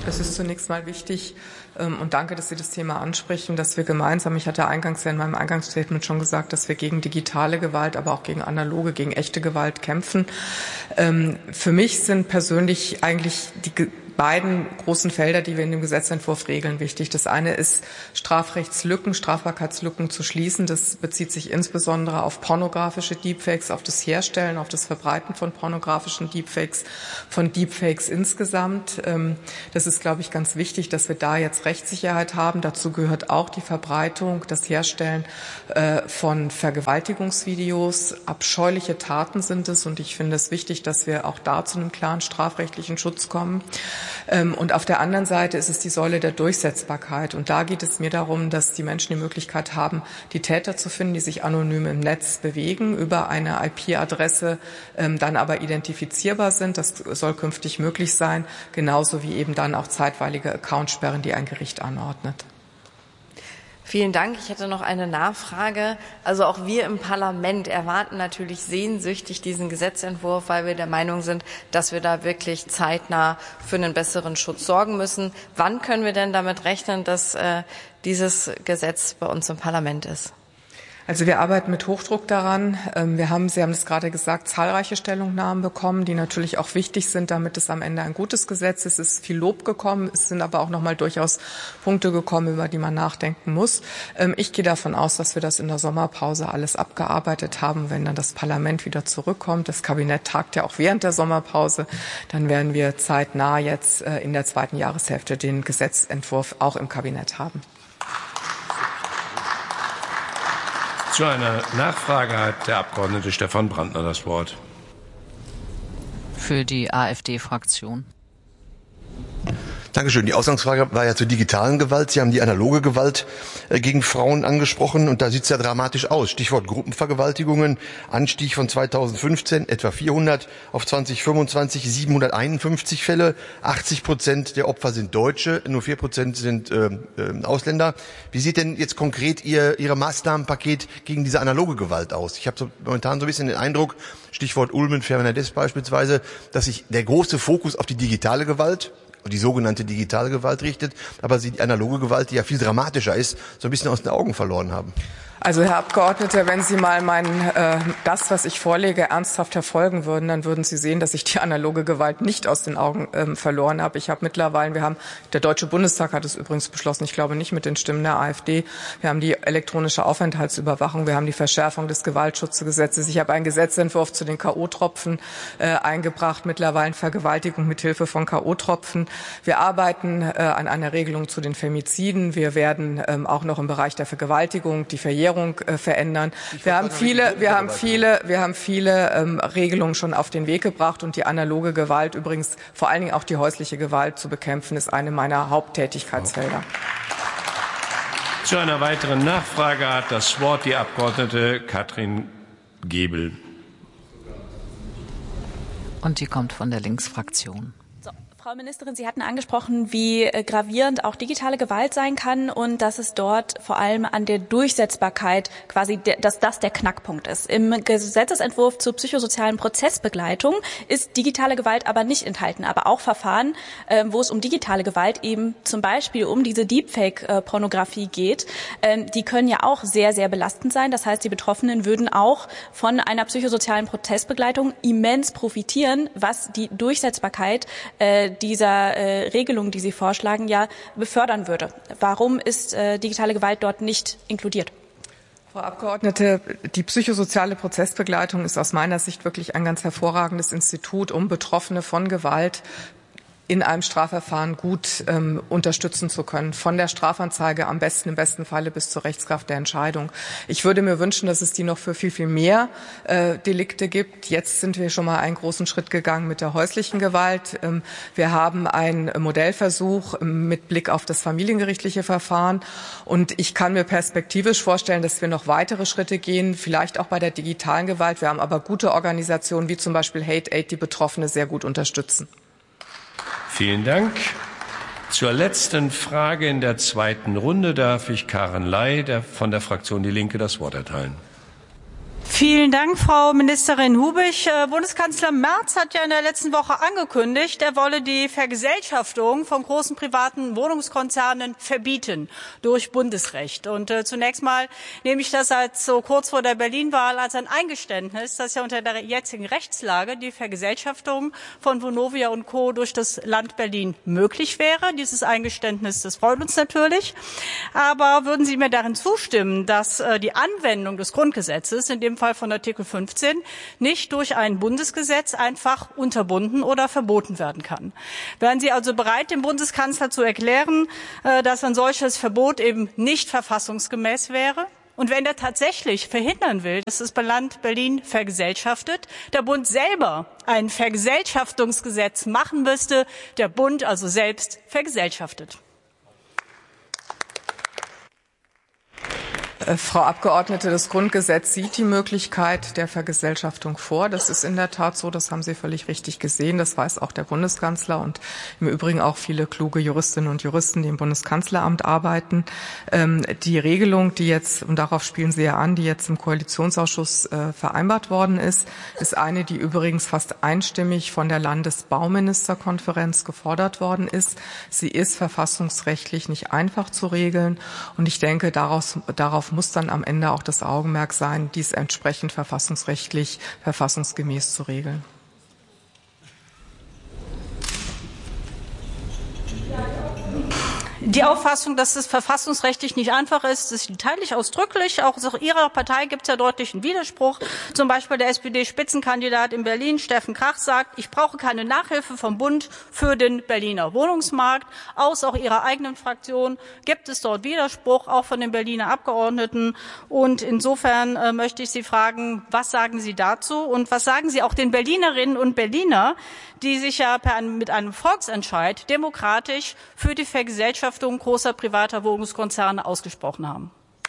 Das ist zunächst mal wichtig und danke, dass Sie das Thema ansprechen, dass wir gemeinsam, ich hatte eingangs ja in meinem Eingangsstatement schon gesagt, dass wir gegen digitale Gewalt, aber auch gegen analoge, gegen echte Gewalt kämpfen. Für mich sind persönlich eigentlich die beiden großen Felder, die wir in dem Gesetzentwurf regeln, wichtig. Das eine ist, Strafrechtslücken, Strafbarkeitslücken zu schließen. Das bezieht sich insbesondere auf pornografische Deepfakes, auf das Herstellen, auf das Verbreiten von pornografischen Deepfakes, von Deepfakes insgesamt. Das ist, glaube ich, ganz wichtig, dass wir da jetzt Rechtssicherheit haben. Dazu gehört auch die Verbreitung, das Herstellen von Vergewaltigungsvideos. Abscheuliche Taten sind es und ich finde es wichtig, dass wir auch da zu einem klaren strafrechtlichen Schutz kommen. Und auf der anderen Seite ist es die Säule der Durchsetzbarkeit. Und da geht es mir darum, dass die Menschen die Möglichkeit haben, die Täter zu finden, die sich anonym im Netz bewegen, über eine I P-Adresse dann aber identifizierbar sind. Das soll künftig möglich sein, genauso wie eben dann auch zeitweilige Accountsperren, die ein Gericht anordnet. Vielen Dank. Ich hätte noch eine Nachfrage. Also auch wir im Parlament erwarten natürlich sehnsüchtig diesen Gesetzentwurf, weil wir der Meinung sind, dass wir da wirklich zeitnah für einen besseren Schutz sorgen müssen. Wann können wir denn damit rechnen, dass äh, dieses Gesetz bei uns im Parlament ist? Also wir arbeiten mit Hochdruck daran. Wir haben, Sie haben es gerade gesagt, zahlreiche Stellungnahmen bekommen, die natürlich auch wichtig sind, damit es am Ende ein gutes Gesetz ist. Es ist viel Lob gekommen, es sind aber auch noch mal durchaus Punkte gekommen, über die man nachdenken muss. Ich gehe davon aus, dass wir das in der Sommerpause alles abgearbeitet haben. Wenn dann das Parlament wieder zurückkommt, das Kabinett tagt ja auch während der Sommerpause, dann werden wir zeitnah jetzt in der zweiten Jahreshälfte den Gesetzentwurf auch im Kabinett haben. Zu einer Nachfrage hat der Abgeordnete Stefan Brandner das Wort. Für die AfD-Fraktion. Dankeschön. Die Ausgangsfrage war ja zur digitalen Gewalt. Sie haben die analoge Gewalt äh, gegen Frauen angesprochen und da sieht es ja dramatisch aus. Stichwort Gruppenvergewaltigungen, Anstieg von zweitausendfünfzehn etwa vierhundert auf zweitausendfünfundzwanzig siebenhunderteinundfünfzig Fälle. achtzig Prozent der Opfer sind Deutsche, nur vier Prozent sind äh, äh, Ausländer. Wie sieht denn jetzt konkret Ihr Ihre Maßnahmenpaket gegen diese analoge Gewalt aus? Ich habe so, momentan so ein bisschen den Eindruck, Stichwort Ulmen, Fernandes beispielsweise, dass sich der große Fokus auf die digitale Gewalt, die sogenannte digitale Gewalt richtet, aber sie die analoge Gewalt, die ja viel dramatischer ist, so ein bisschen aus den Augen verloren haben. Also Herr Abgeordneter, wenn Sie mal mein, äh, das, was ich vorlege, ernsthaft verfolgen würden, dann würden Sie sehen, dass ich die analoge Gewalt nicht aus den Augen ähm, verloren habe. Ich habe mittlerweile, wir haben, der Deutsche Bundestag hat es übrigens beschlossen, ich glaube nicht mit den Stimmen der AfD, wir haben die elektronische Aufenthaltsüberwachung, wir haben die Verschärfung des Gewaltschutzgesetzes. Ich habe einen Gesetzentwurf zu den K O-Tropfen äh, eingebracht, mittlerweile Vergewaltigung mit Hilfe von K O-Tropfen. Wir arbeiten äh, an einer Regelung zu den Femiziden. Wir werden ähm, auch noch im Bereich der Vergewaltigung die Verjährung verändern. Wir haben viele, wir haben viele, wir haben viele ähm, Regelungen schon auf den Weg gebracht und die analoge Gewalt, übrigens vor allen Dingen auch die häusliche Gewalt zu bekämpfen, ist eine meiner Haupttätigkeitsfelder. Zu einer weiteren Nachfrage hat das Wort die Abgeordnete Katrin Gebel. Und die kommt von der Linksfraktion. Frau Ministerin, Sie hatten angesprochen, wie gravierend auch digitale Gewalt sein kann und dass es dort vor allem an der Durchsetzbarkeit quasi, der, dass das der Knackpunkt ist. Im Gesetzesentwurf zur psychosozialen Prozessbegleitung ist digitale Gewalt aber nicht enthalten, aber auch Verfahren, äh, wo es um digitale Gewalt eben zum Beispiel um diese Deepfake-Pornografie geht, äh, die können ja auch sehr, sehr belastend sein. Das heißt, die Betroffenen würden auch von einer psychosozialen Prozessbegleitung immens profitieren, was die Durchsetzbarkeit äh, dieser äh, Regelung, die Sie vorschlagen, ja befördern würde. Warum ist äh, digitale Gewalt dort nicht inkludiert? Frau Abgeordnete, die psychosoziale Prozessbegleitung ist aus meiner Sicht wirklich ein ganz hervorragendes Institut, um Betroffene von Gewalt in einem Strafverfahren gut ähm, unterstützen zu können. Von der Strafanzeige am besten, im besten Falle bis zur Rechtskraft der Entscheidung. Ich würde mir wünschen, dass es die noch für viel, viel mehr äh, Delikte gibt. Jetzt sind wir schon mal einen großen Schritt gegangen mit der häuslichen Gewalt. Ähm, wir haben einen Modellversuch ähm, mit Blick auf das familiengerichtliche Verfahren. Und ich kann mir perspektivisch vorstellen, dass wir noch weitere Schritte gehen, vielleicht auch bei der digitalen Gewalt. Wir haben aber gute Organisationen wie zum Beispiel Hate Aid, die Betroffene sehr gut unterstützen. Vielen Dank. Zur letzten Frage in der zweiten Runde darf ich Karen Ley der, von der Fraktion Die Linke das Wort erteilen. Vielen Dank, Frau Ministerin Hubich. Bundeskanzler Merz hat ja in der letzten Woche angekündigt, er wolle die Vergesellschaftung von großen privaten Wohnungskonzernen verbieten durch Bundesrecht. Und äh, zunächst mal nehme ich das als so kurz vor der Berlin-Wahl als ein Eingeständnis, dass ja unter der jetzigen Rechtslage die Vergesellschaftung von Vonovia und Co. durch das Land Berlin möglich wäre. Dieses Eingeständnis, das freut uns natürlich. Aber würden Sie mir darin zustimmen, dass äh, die Anwendung des Grundgesetzes, in dem Fall von Artikel fünfzehn, nicht durch ein Bundesgesetz einfach unterbunden oder verboten werden kann? Wären Sie also bereit, dem Bundeskanzler zu erklären, dass ein solches Verbot eben nicht verfassungsgemäß wäre? Und wenn er tatsächlich verhindern will, dass das Land Berlin vergesellschaftet, der Bund selber ein Vergesellschaftungsgesetz machen müsste, der Bund also selbst vergesellschaftet? Frau Abgeordnete, das Grundgesetz sieht die Möglichkeit der Vergesellschaftung vor. Das ist in der Tat so, das haben Sie völlig richtig gesehen. Das weiß auch der Bundeskanzler und im Übrigen auch viele kluge Juristinnen und Juristen, die im Bundeskanzleramt arbeiten. Die Regelung, die jetzt, und darauf spielen Sie ja an, die jetzt im Koalitionsausschuss vereinbart worden ist, ist eine, die übrigens fast einstimmig von der Landesbauministerkonferenz gefordert worden ist. Sie ist verfassungsrechtlich nicht einfach zu regeln und ich denke, daraus, darauf muss dann am Ende auch das Augenmerk sein, dies entsprechend verfassungsrechtlich, verfassungsgemäß zu regeln. Die Auffassung, dass es verfassungsrechtlich nicht einfach ist, das teile ich ausdrücklich. Auch aus Ihrer Partei gibt es ja deutlichen Widerspruch. Zum Beispiel der S P D-Spitzenkandidat in Berlin, Steffen Krach, sagt, ich brauche keine Nachhilfe vom Bund für den Berliner Wohnungsmarkt. Aus auch Ihrer eigenen Fraktion gibt es dort Widerspruch, auch von den Berliner Abgeordneten. Und insofern äh, möchte ich Sie fragen, was sagen Sie dazu? Und was sagen Sie auch den Berlinerinnen und Berliner, die sich ja per, mit einem Volksentscheid demokratisch für die Vergesellschaftung großer privater Wohnungskonzerne ausgesprochen haben?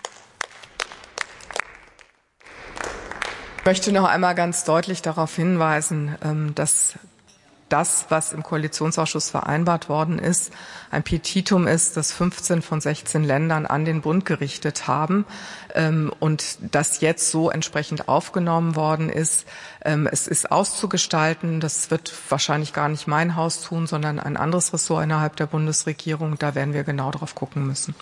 Ich möchte noch einmal ganz deutlich darauf hinweisen, dass das, was im Koalitionsausschuss vereinbart worden ist, ein Petitum ist, das fünfzehn von sechzehn Ländern an den Bund gerichtet haben und das jetzt so entsprechend aufgenommen worden ist. Es ist auszugestalten. Das wird wahrscheinlich gar nicht mein Haus tun, sondern ein anderes Ressort innerhalb der Bundesregierung. Da werden wir genau drauf gucken müssen.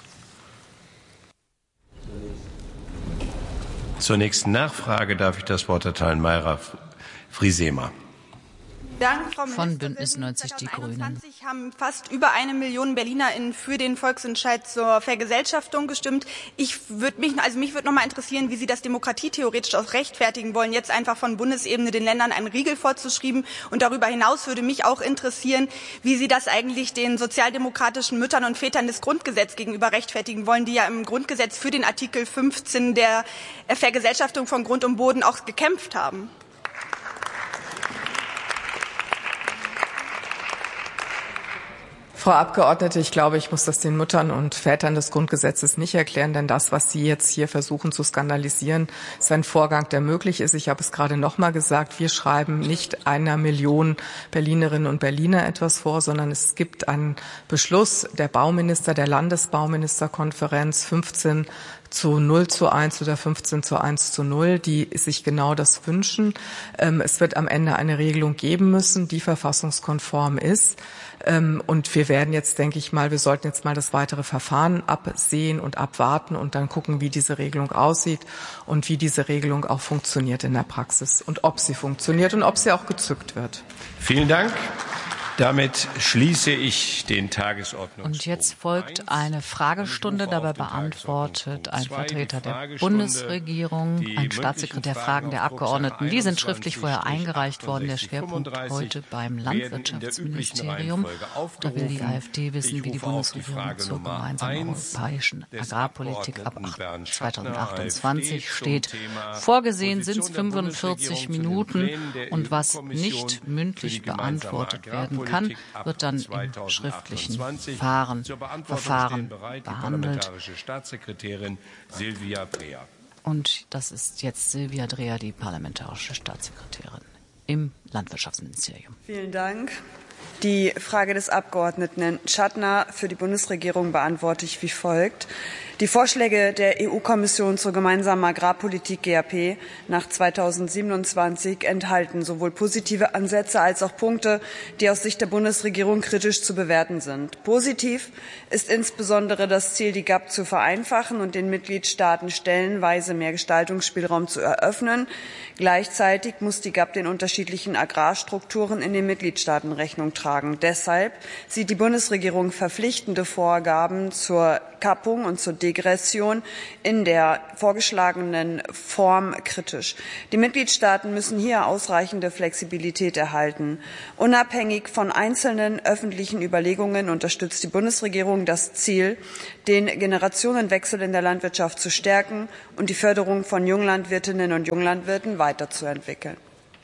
Zur nächsten Nachfrage darf ich das Wort erteilen. Mayra Friesema. Dank, Frau Von Bündnis neunzig Die Grünen. Haben fast über eine Million BerlinerInnen für den Volksentscheid zur Vergesellschaftung gestimmt. Ich würde mich, also mich würde noch mal interessieren, wie Sie das demokratietheoretisch auch rechtfertigen wollen, jetzt einfach von Bundesebene den Ländern einen Riegel vorzuschreiben. Und darüber hinaus würde mich auch interessieren, wie Sie das eigentlich den sozialdemokratischen Müttern und Vätern des Grundgesetzes gegenüber rechtfertigen wollen, die ja im Grundgesetz für den Artikel fünfzehn der Vergesellschaftung von Grund und Boden auch gekämpft haben. Frau Abgeordnete, ich glaube, ich muss das den Müttern und Vätern des Grundgesetzes nicht erklären, denn das, was Sie jetzt hier versuchen zu skandalisieren, ist ein Vorgang, der möglich ist. Ich habe es gerade noch mal gesagt, wir schreiben nicht einer Million Berlinerinnen und Berliner etwas vor, sondern es gibt einen Beschluss der Bauminister, der Landesbauministerkonferenz fünfzehn zu null zu eins oder fünfzehn zu eins zu null, die sich genau das wünschen. Es wird am Ende eine Regelung geben müssen, die verfassungskonform ist. Und wir werden jetzt, denke ich mal, wir sollten jetzt mal das weitere Verfahren absehen und abwarten und dann gucken, wie diese Regelung aussieht und wie diese Regelung auch funktioniert in der Praxis und ob sie funktioniert und ob sie auch gezückt wird. Vielen Dank. Damit schließe ich den Tagesordnungspunkt. Und jetzt folgt eine Fragestunde. Dabei beantwortet ein Vertreter der Bundesregierung, ein Staatssekretär Fragen der Abgeordneten. Die sind schriftlich vorher eingereicht worden. Der Schwerpunkt heute beim Landwirtschaftsministerium. Da will die AfD wissen, wie die Bundesregierung zur gemeinsamen europäischen Agrarpolitik ab zweitausendachtundzwanzig steht. Vorgesehen sind es fünfundvierzig Minuten. Und was nicht mündlich beantwortet werden kann, wird dann im schriftlichen Verfahren, Verfahren behandelt. Und das ist jetzt Silvia Dreher, die parlamentarische Staatssekretärin im Landwirtschaftsministerium. Vielen Dank. Die Frage des Abgeordneten Schatner für die Bundesregierung beantworte ich wie folgt. Die Vorschläge der E U-Kommission zur gemeinsamen Agrarpolitik G A P nach zweitausendsiebenundzwanzig enthalten sowohl positive Ansätze als auch Punkte, die aus Sicht der Bundesregierung kritisch zu bewerten sind. Positiv ist insbesondere das Ziel, die G A P zu vereinfachen und den Mitgliedstaaten stellenweise mehr Gestaltungsspielraum zu eröffnen. Gleichzeitig muss die G A P den unterschiedlichen Agrarstrukturen in den Mitgliedstaaten Rechnung tragen. Deshalb sieht die Bundesregierung verpflichtende Vorgaben zur Kappung und zur Degression in der vorgeschlagenen Form kritisch. Die Mitgliedstaaten müssen hier ausreichende Flexibilität erhalten. Unabhängig von einzelnen öffentlichen Überlegungen unterstützt die Bundesregierung das Ziel, den Generationenwechsel in der Landwirtschaft zu stärken und die Förderung von Junglandwirtinnen und Junglandwirten weiterzuentwickeln.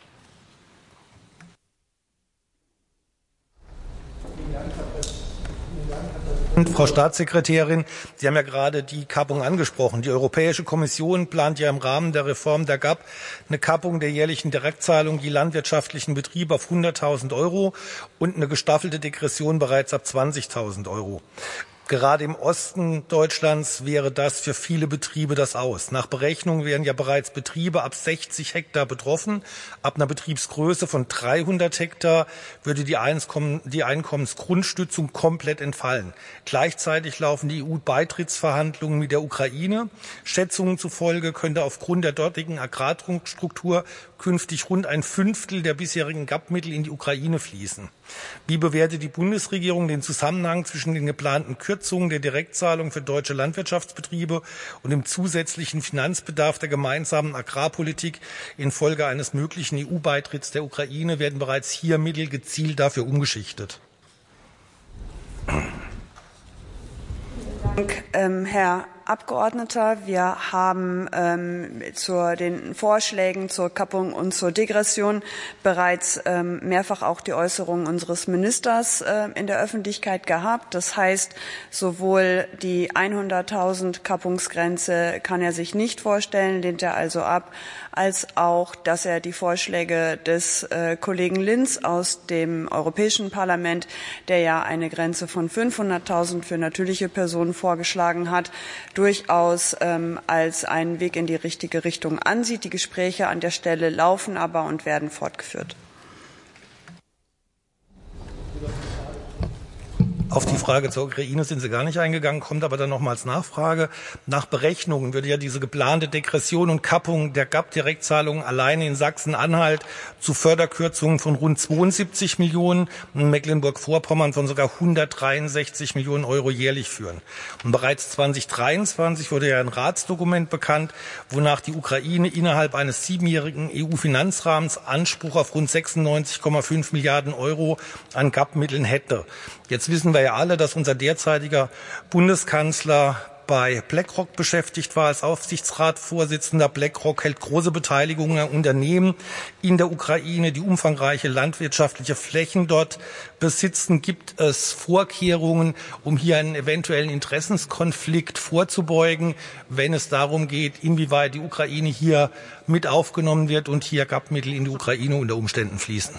Frau Staatssekretärin, Sie haben ja gerade die Kappung angesprochen. Die Europäische Kommission plant ja im Rahmen der Reform der G A P eine Kappung der jährlichen Direktzahlung je landwirtschaftlichen Betriebe auf hunderttausend Euro und eine gestaffelte Degression bereits ab zwanzigtausend Euro. Gerade im Osten Deutschlands wäre das für viele Betriebe das Aus. Nach Berechnungen wären ja bereits Betriebe ab sechzig Hektar betroffen. Ab einer Betriebsgröße von dreihundert Hektar würde die, Einkommen, die Einkommensgrundstützung komplett entfallen. Gleichzeitig laufen die E U-Beitrittsverhandlungen mit der Ukraine. Schätzungen zufolge könnte aufgrund der dortigen Agrarstruktur künftig rund ein Fünftel der bisherigen G A P-Mittel in die Ukraine fließen. Wie bewertet die Bundesregierung den Zusammenhang zwischen den geplanten Kürzungen der Direktzahlung für deutsche Landwirtschaftsbetriebe und dem zusätzlichen Finanzbedarf der gemeinsamen Agrarpolitik infolge eines möglichen E U-Beitritts der Ukraine? Werden bereits hier Mittel gezielt dafür umgeschichtet? Dank, ähm, Herr Abgeordneter. Wir haben ähm, zu den Vorschlägen zur Kappung und zur Degression bereits ähm, mehrfach auch die Äußerungen unseres Ministers äh, in der Öffentlichkeit gehabt. Das heißt, sowohl die hunderttausend Kappungsgrenze kann er sich nicht vorstellen, lehnt er also ab, als auch, dass er die Vorschläge des äh, Kollegen Lins aus dem Europäischen Parlament, der ja eine Grenze von fünfhunderttausend für natürliche Personen vorgeschlagen hat, durchaus ähm, als einen Weg in die richtige Richtung ansieht. Die Gespräche an der Stelle laufen aber und werden fortgeführt. Auf die Frage zur Ukraine sind Sie gar nicht eingegangen, kommt aber dann nochmals Nachfrage. Nach Berechnungen würde ja diese geplante Degression und Kappung der G A P-Direktzahlungen alleine in Sachsen-Anhalt zu Förderkürzungen von rund zweiundsiebzig Millionen und in Mecklenburg-Vorpommern von sogar hundertdreiundsechzig Millionen Euro jährlich führen. Und bereits zweitausenddreiundzwanzig wurde ja ein Ratsdokument bekannt, wonach die Ukraine innerhalb eines siebenjährigen E U-Finanzrahmens Anspruch auf rund sechsundneunzig Komma fünf Milliarden Euro an G A P-Mitteln hätte. Jetzt wissen wir ja alle, dass unser derzeitiger Bundeskanzler bei BlackRock beschäftigt war als Aufsichtsratsvorsitzender. BlackRock hält große Beteiligungen an Unternehmen in der Ukraine, die umfangreiche landwirtschaftliche Flächen dort besitzen. Gibt es Vorkehrungen, um hier einen eventuellen Interessenskonflikt vorzubeugen, wenn es darum geht, inwieweit die Ukraine hier mit aufgenommen wird und hier G A P-Mittel in die Ukraine unter Umständen fließen?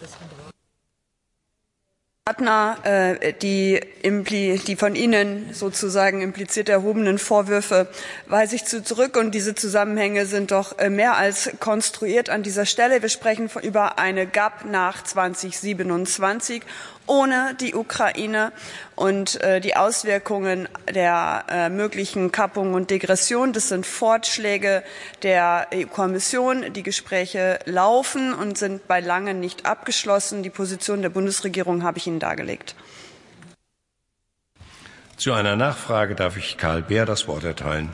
Partner, äh, die, die von Ihnen sozusagen impliziert erhobenen Vorwürfe weise ich zu zurück, und diese Zusammenhänge sind doch äh, mehr als konstruiert an dieser Stelle. Wir sprechen von, über eine G A P nach zweitausendsiebenundzwanzig ohne die Ukraine und äh, die Auswirkungen der äh, möglichen Kappung und Degression. Das sind Vorschläge der E U-Kommission. Die Gespräche laufen und sind bei Langem nicht abgeschlossen. Die Position der Bundesregierung habe ich Ihnen dargelegt. Zu einer Nachfrage darf ich Karl Beer das Wort erteilen.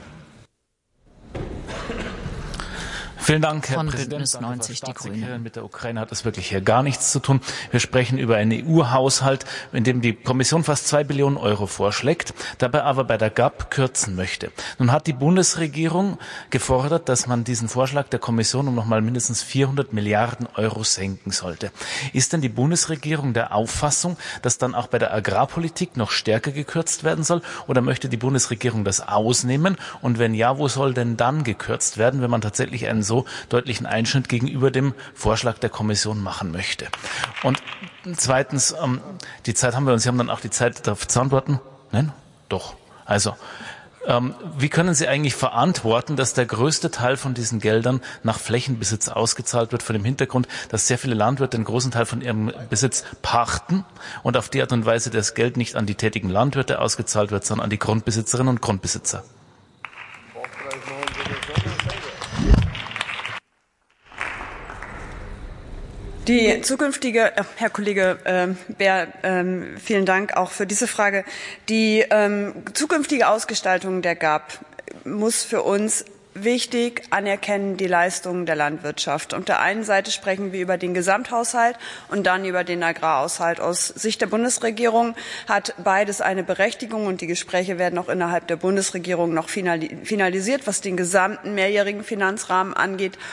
Vielen Dank, Herr Von Präsident. Bündnis neunzig, die Grünen. Mit der Ukraine hat es wirklich hier gar nichts zu tun. Wir sprechen über einen E U-Haushalt, in dem die Kommission fast zwei Billionen Euro vorschlägt, dabei aber bei der G A P kürzen möchte. Nun hat die Bundesregierung gefordert, dass man diesen Vorschlag der Kommission um nochmal mindestens vierhundert Milliarden Euro senken sollte. Ist denn die Bundesregierung der Auffassung, dass dann auch bei der Agrarpolitik noch stärker gekürzt werden soll, oder möchte die Bundesregierung das ausnehmen? Und wenn ja, wo soll denn dann gekürzt werden, wenn man tatsächlich einen so deutlichen Einschnitt gegenüber dem Vorschlag der Kommission machen möchte? Und zweitens, ähm, die Zeit haben wir, und Sie haben dann auch die Zeit darauf zu antworten. Nein? Doch. Also, Ähm, wie können Sie eigentlich verantworten, dass der größte Teil von diesen Geldern nach Flächenbesitz ausgezahlt wird, vor dem Hintergrund, dass sehr viele Landwirte einen großen Teil von ihrem Besitz pachten und auf die Art und Weise das Geld nicht an die tätigen Landwirte ausgezahlt wird, sondern an die Grundbesitzerinnen und Grundbesitzer? Die zukünftige, Herr Kollege äh, Bär, ähm, vielen Dank auch für diese Frage. Die ähm, zukünftige Ausgestaltung der G A P muss für uns wichtig anerkennen die Leistungen der Landwirtschaft. Auf der einen Seite sprechen wir über den Gesamthaushalt und dann über den Agrarhaushalt. Aus Sicht der Bundesregierung hat beides eine Berechtigung und die Gespräche werden auch innerhalb der Bundesregierung noch finalisiert, was den gesamten mehrjährigen Finanzrahmen angeht.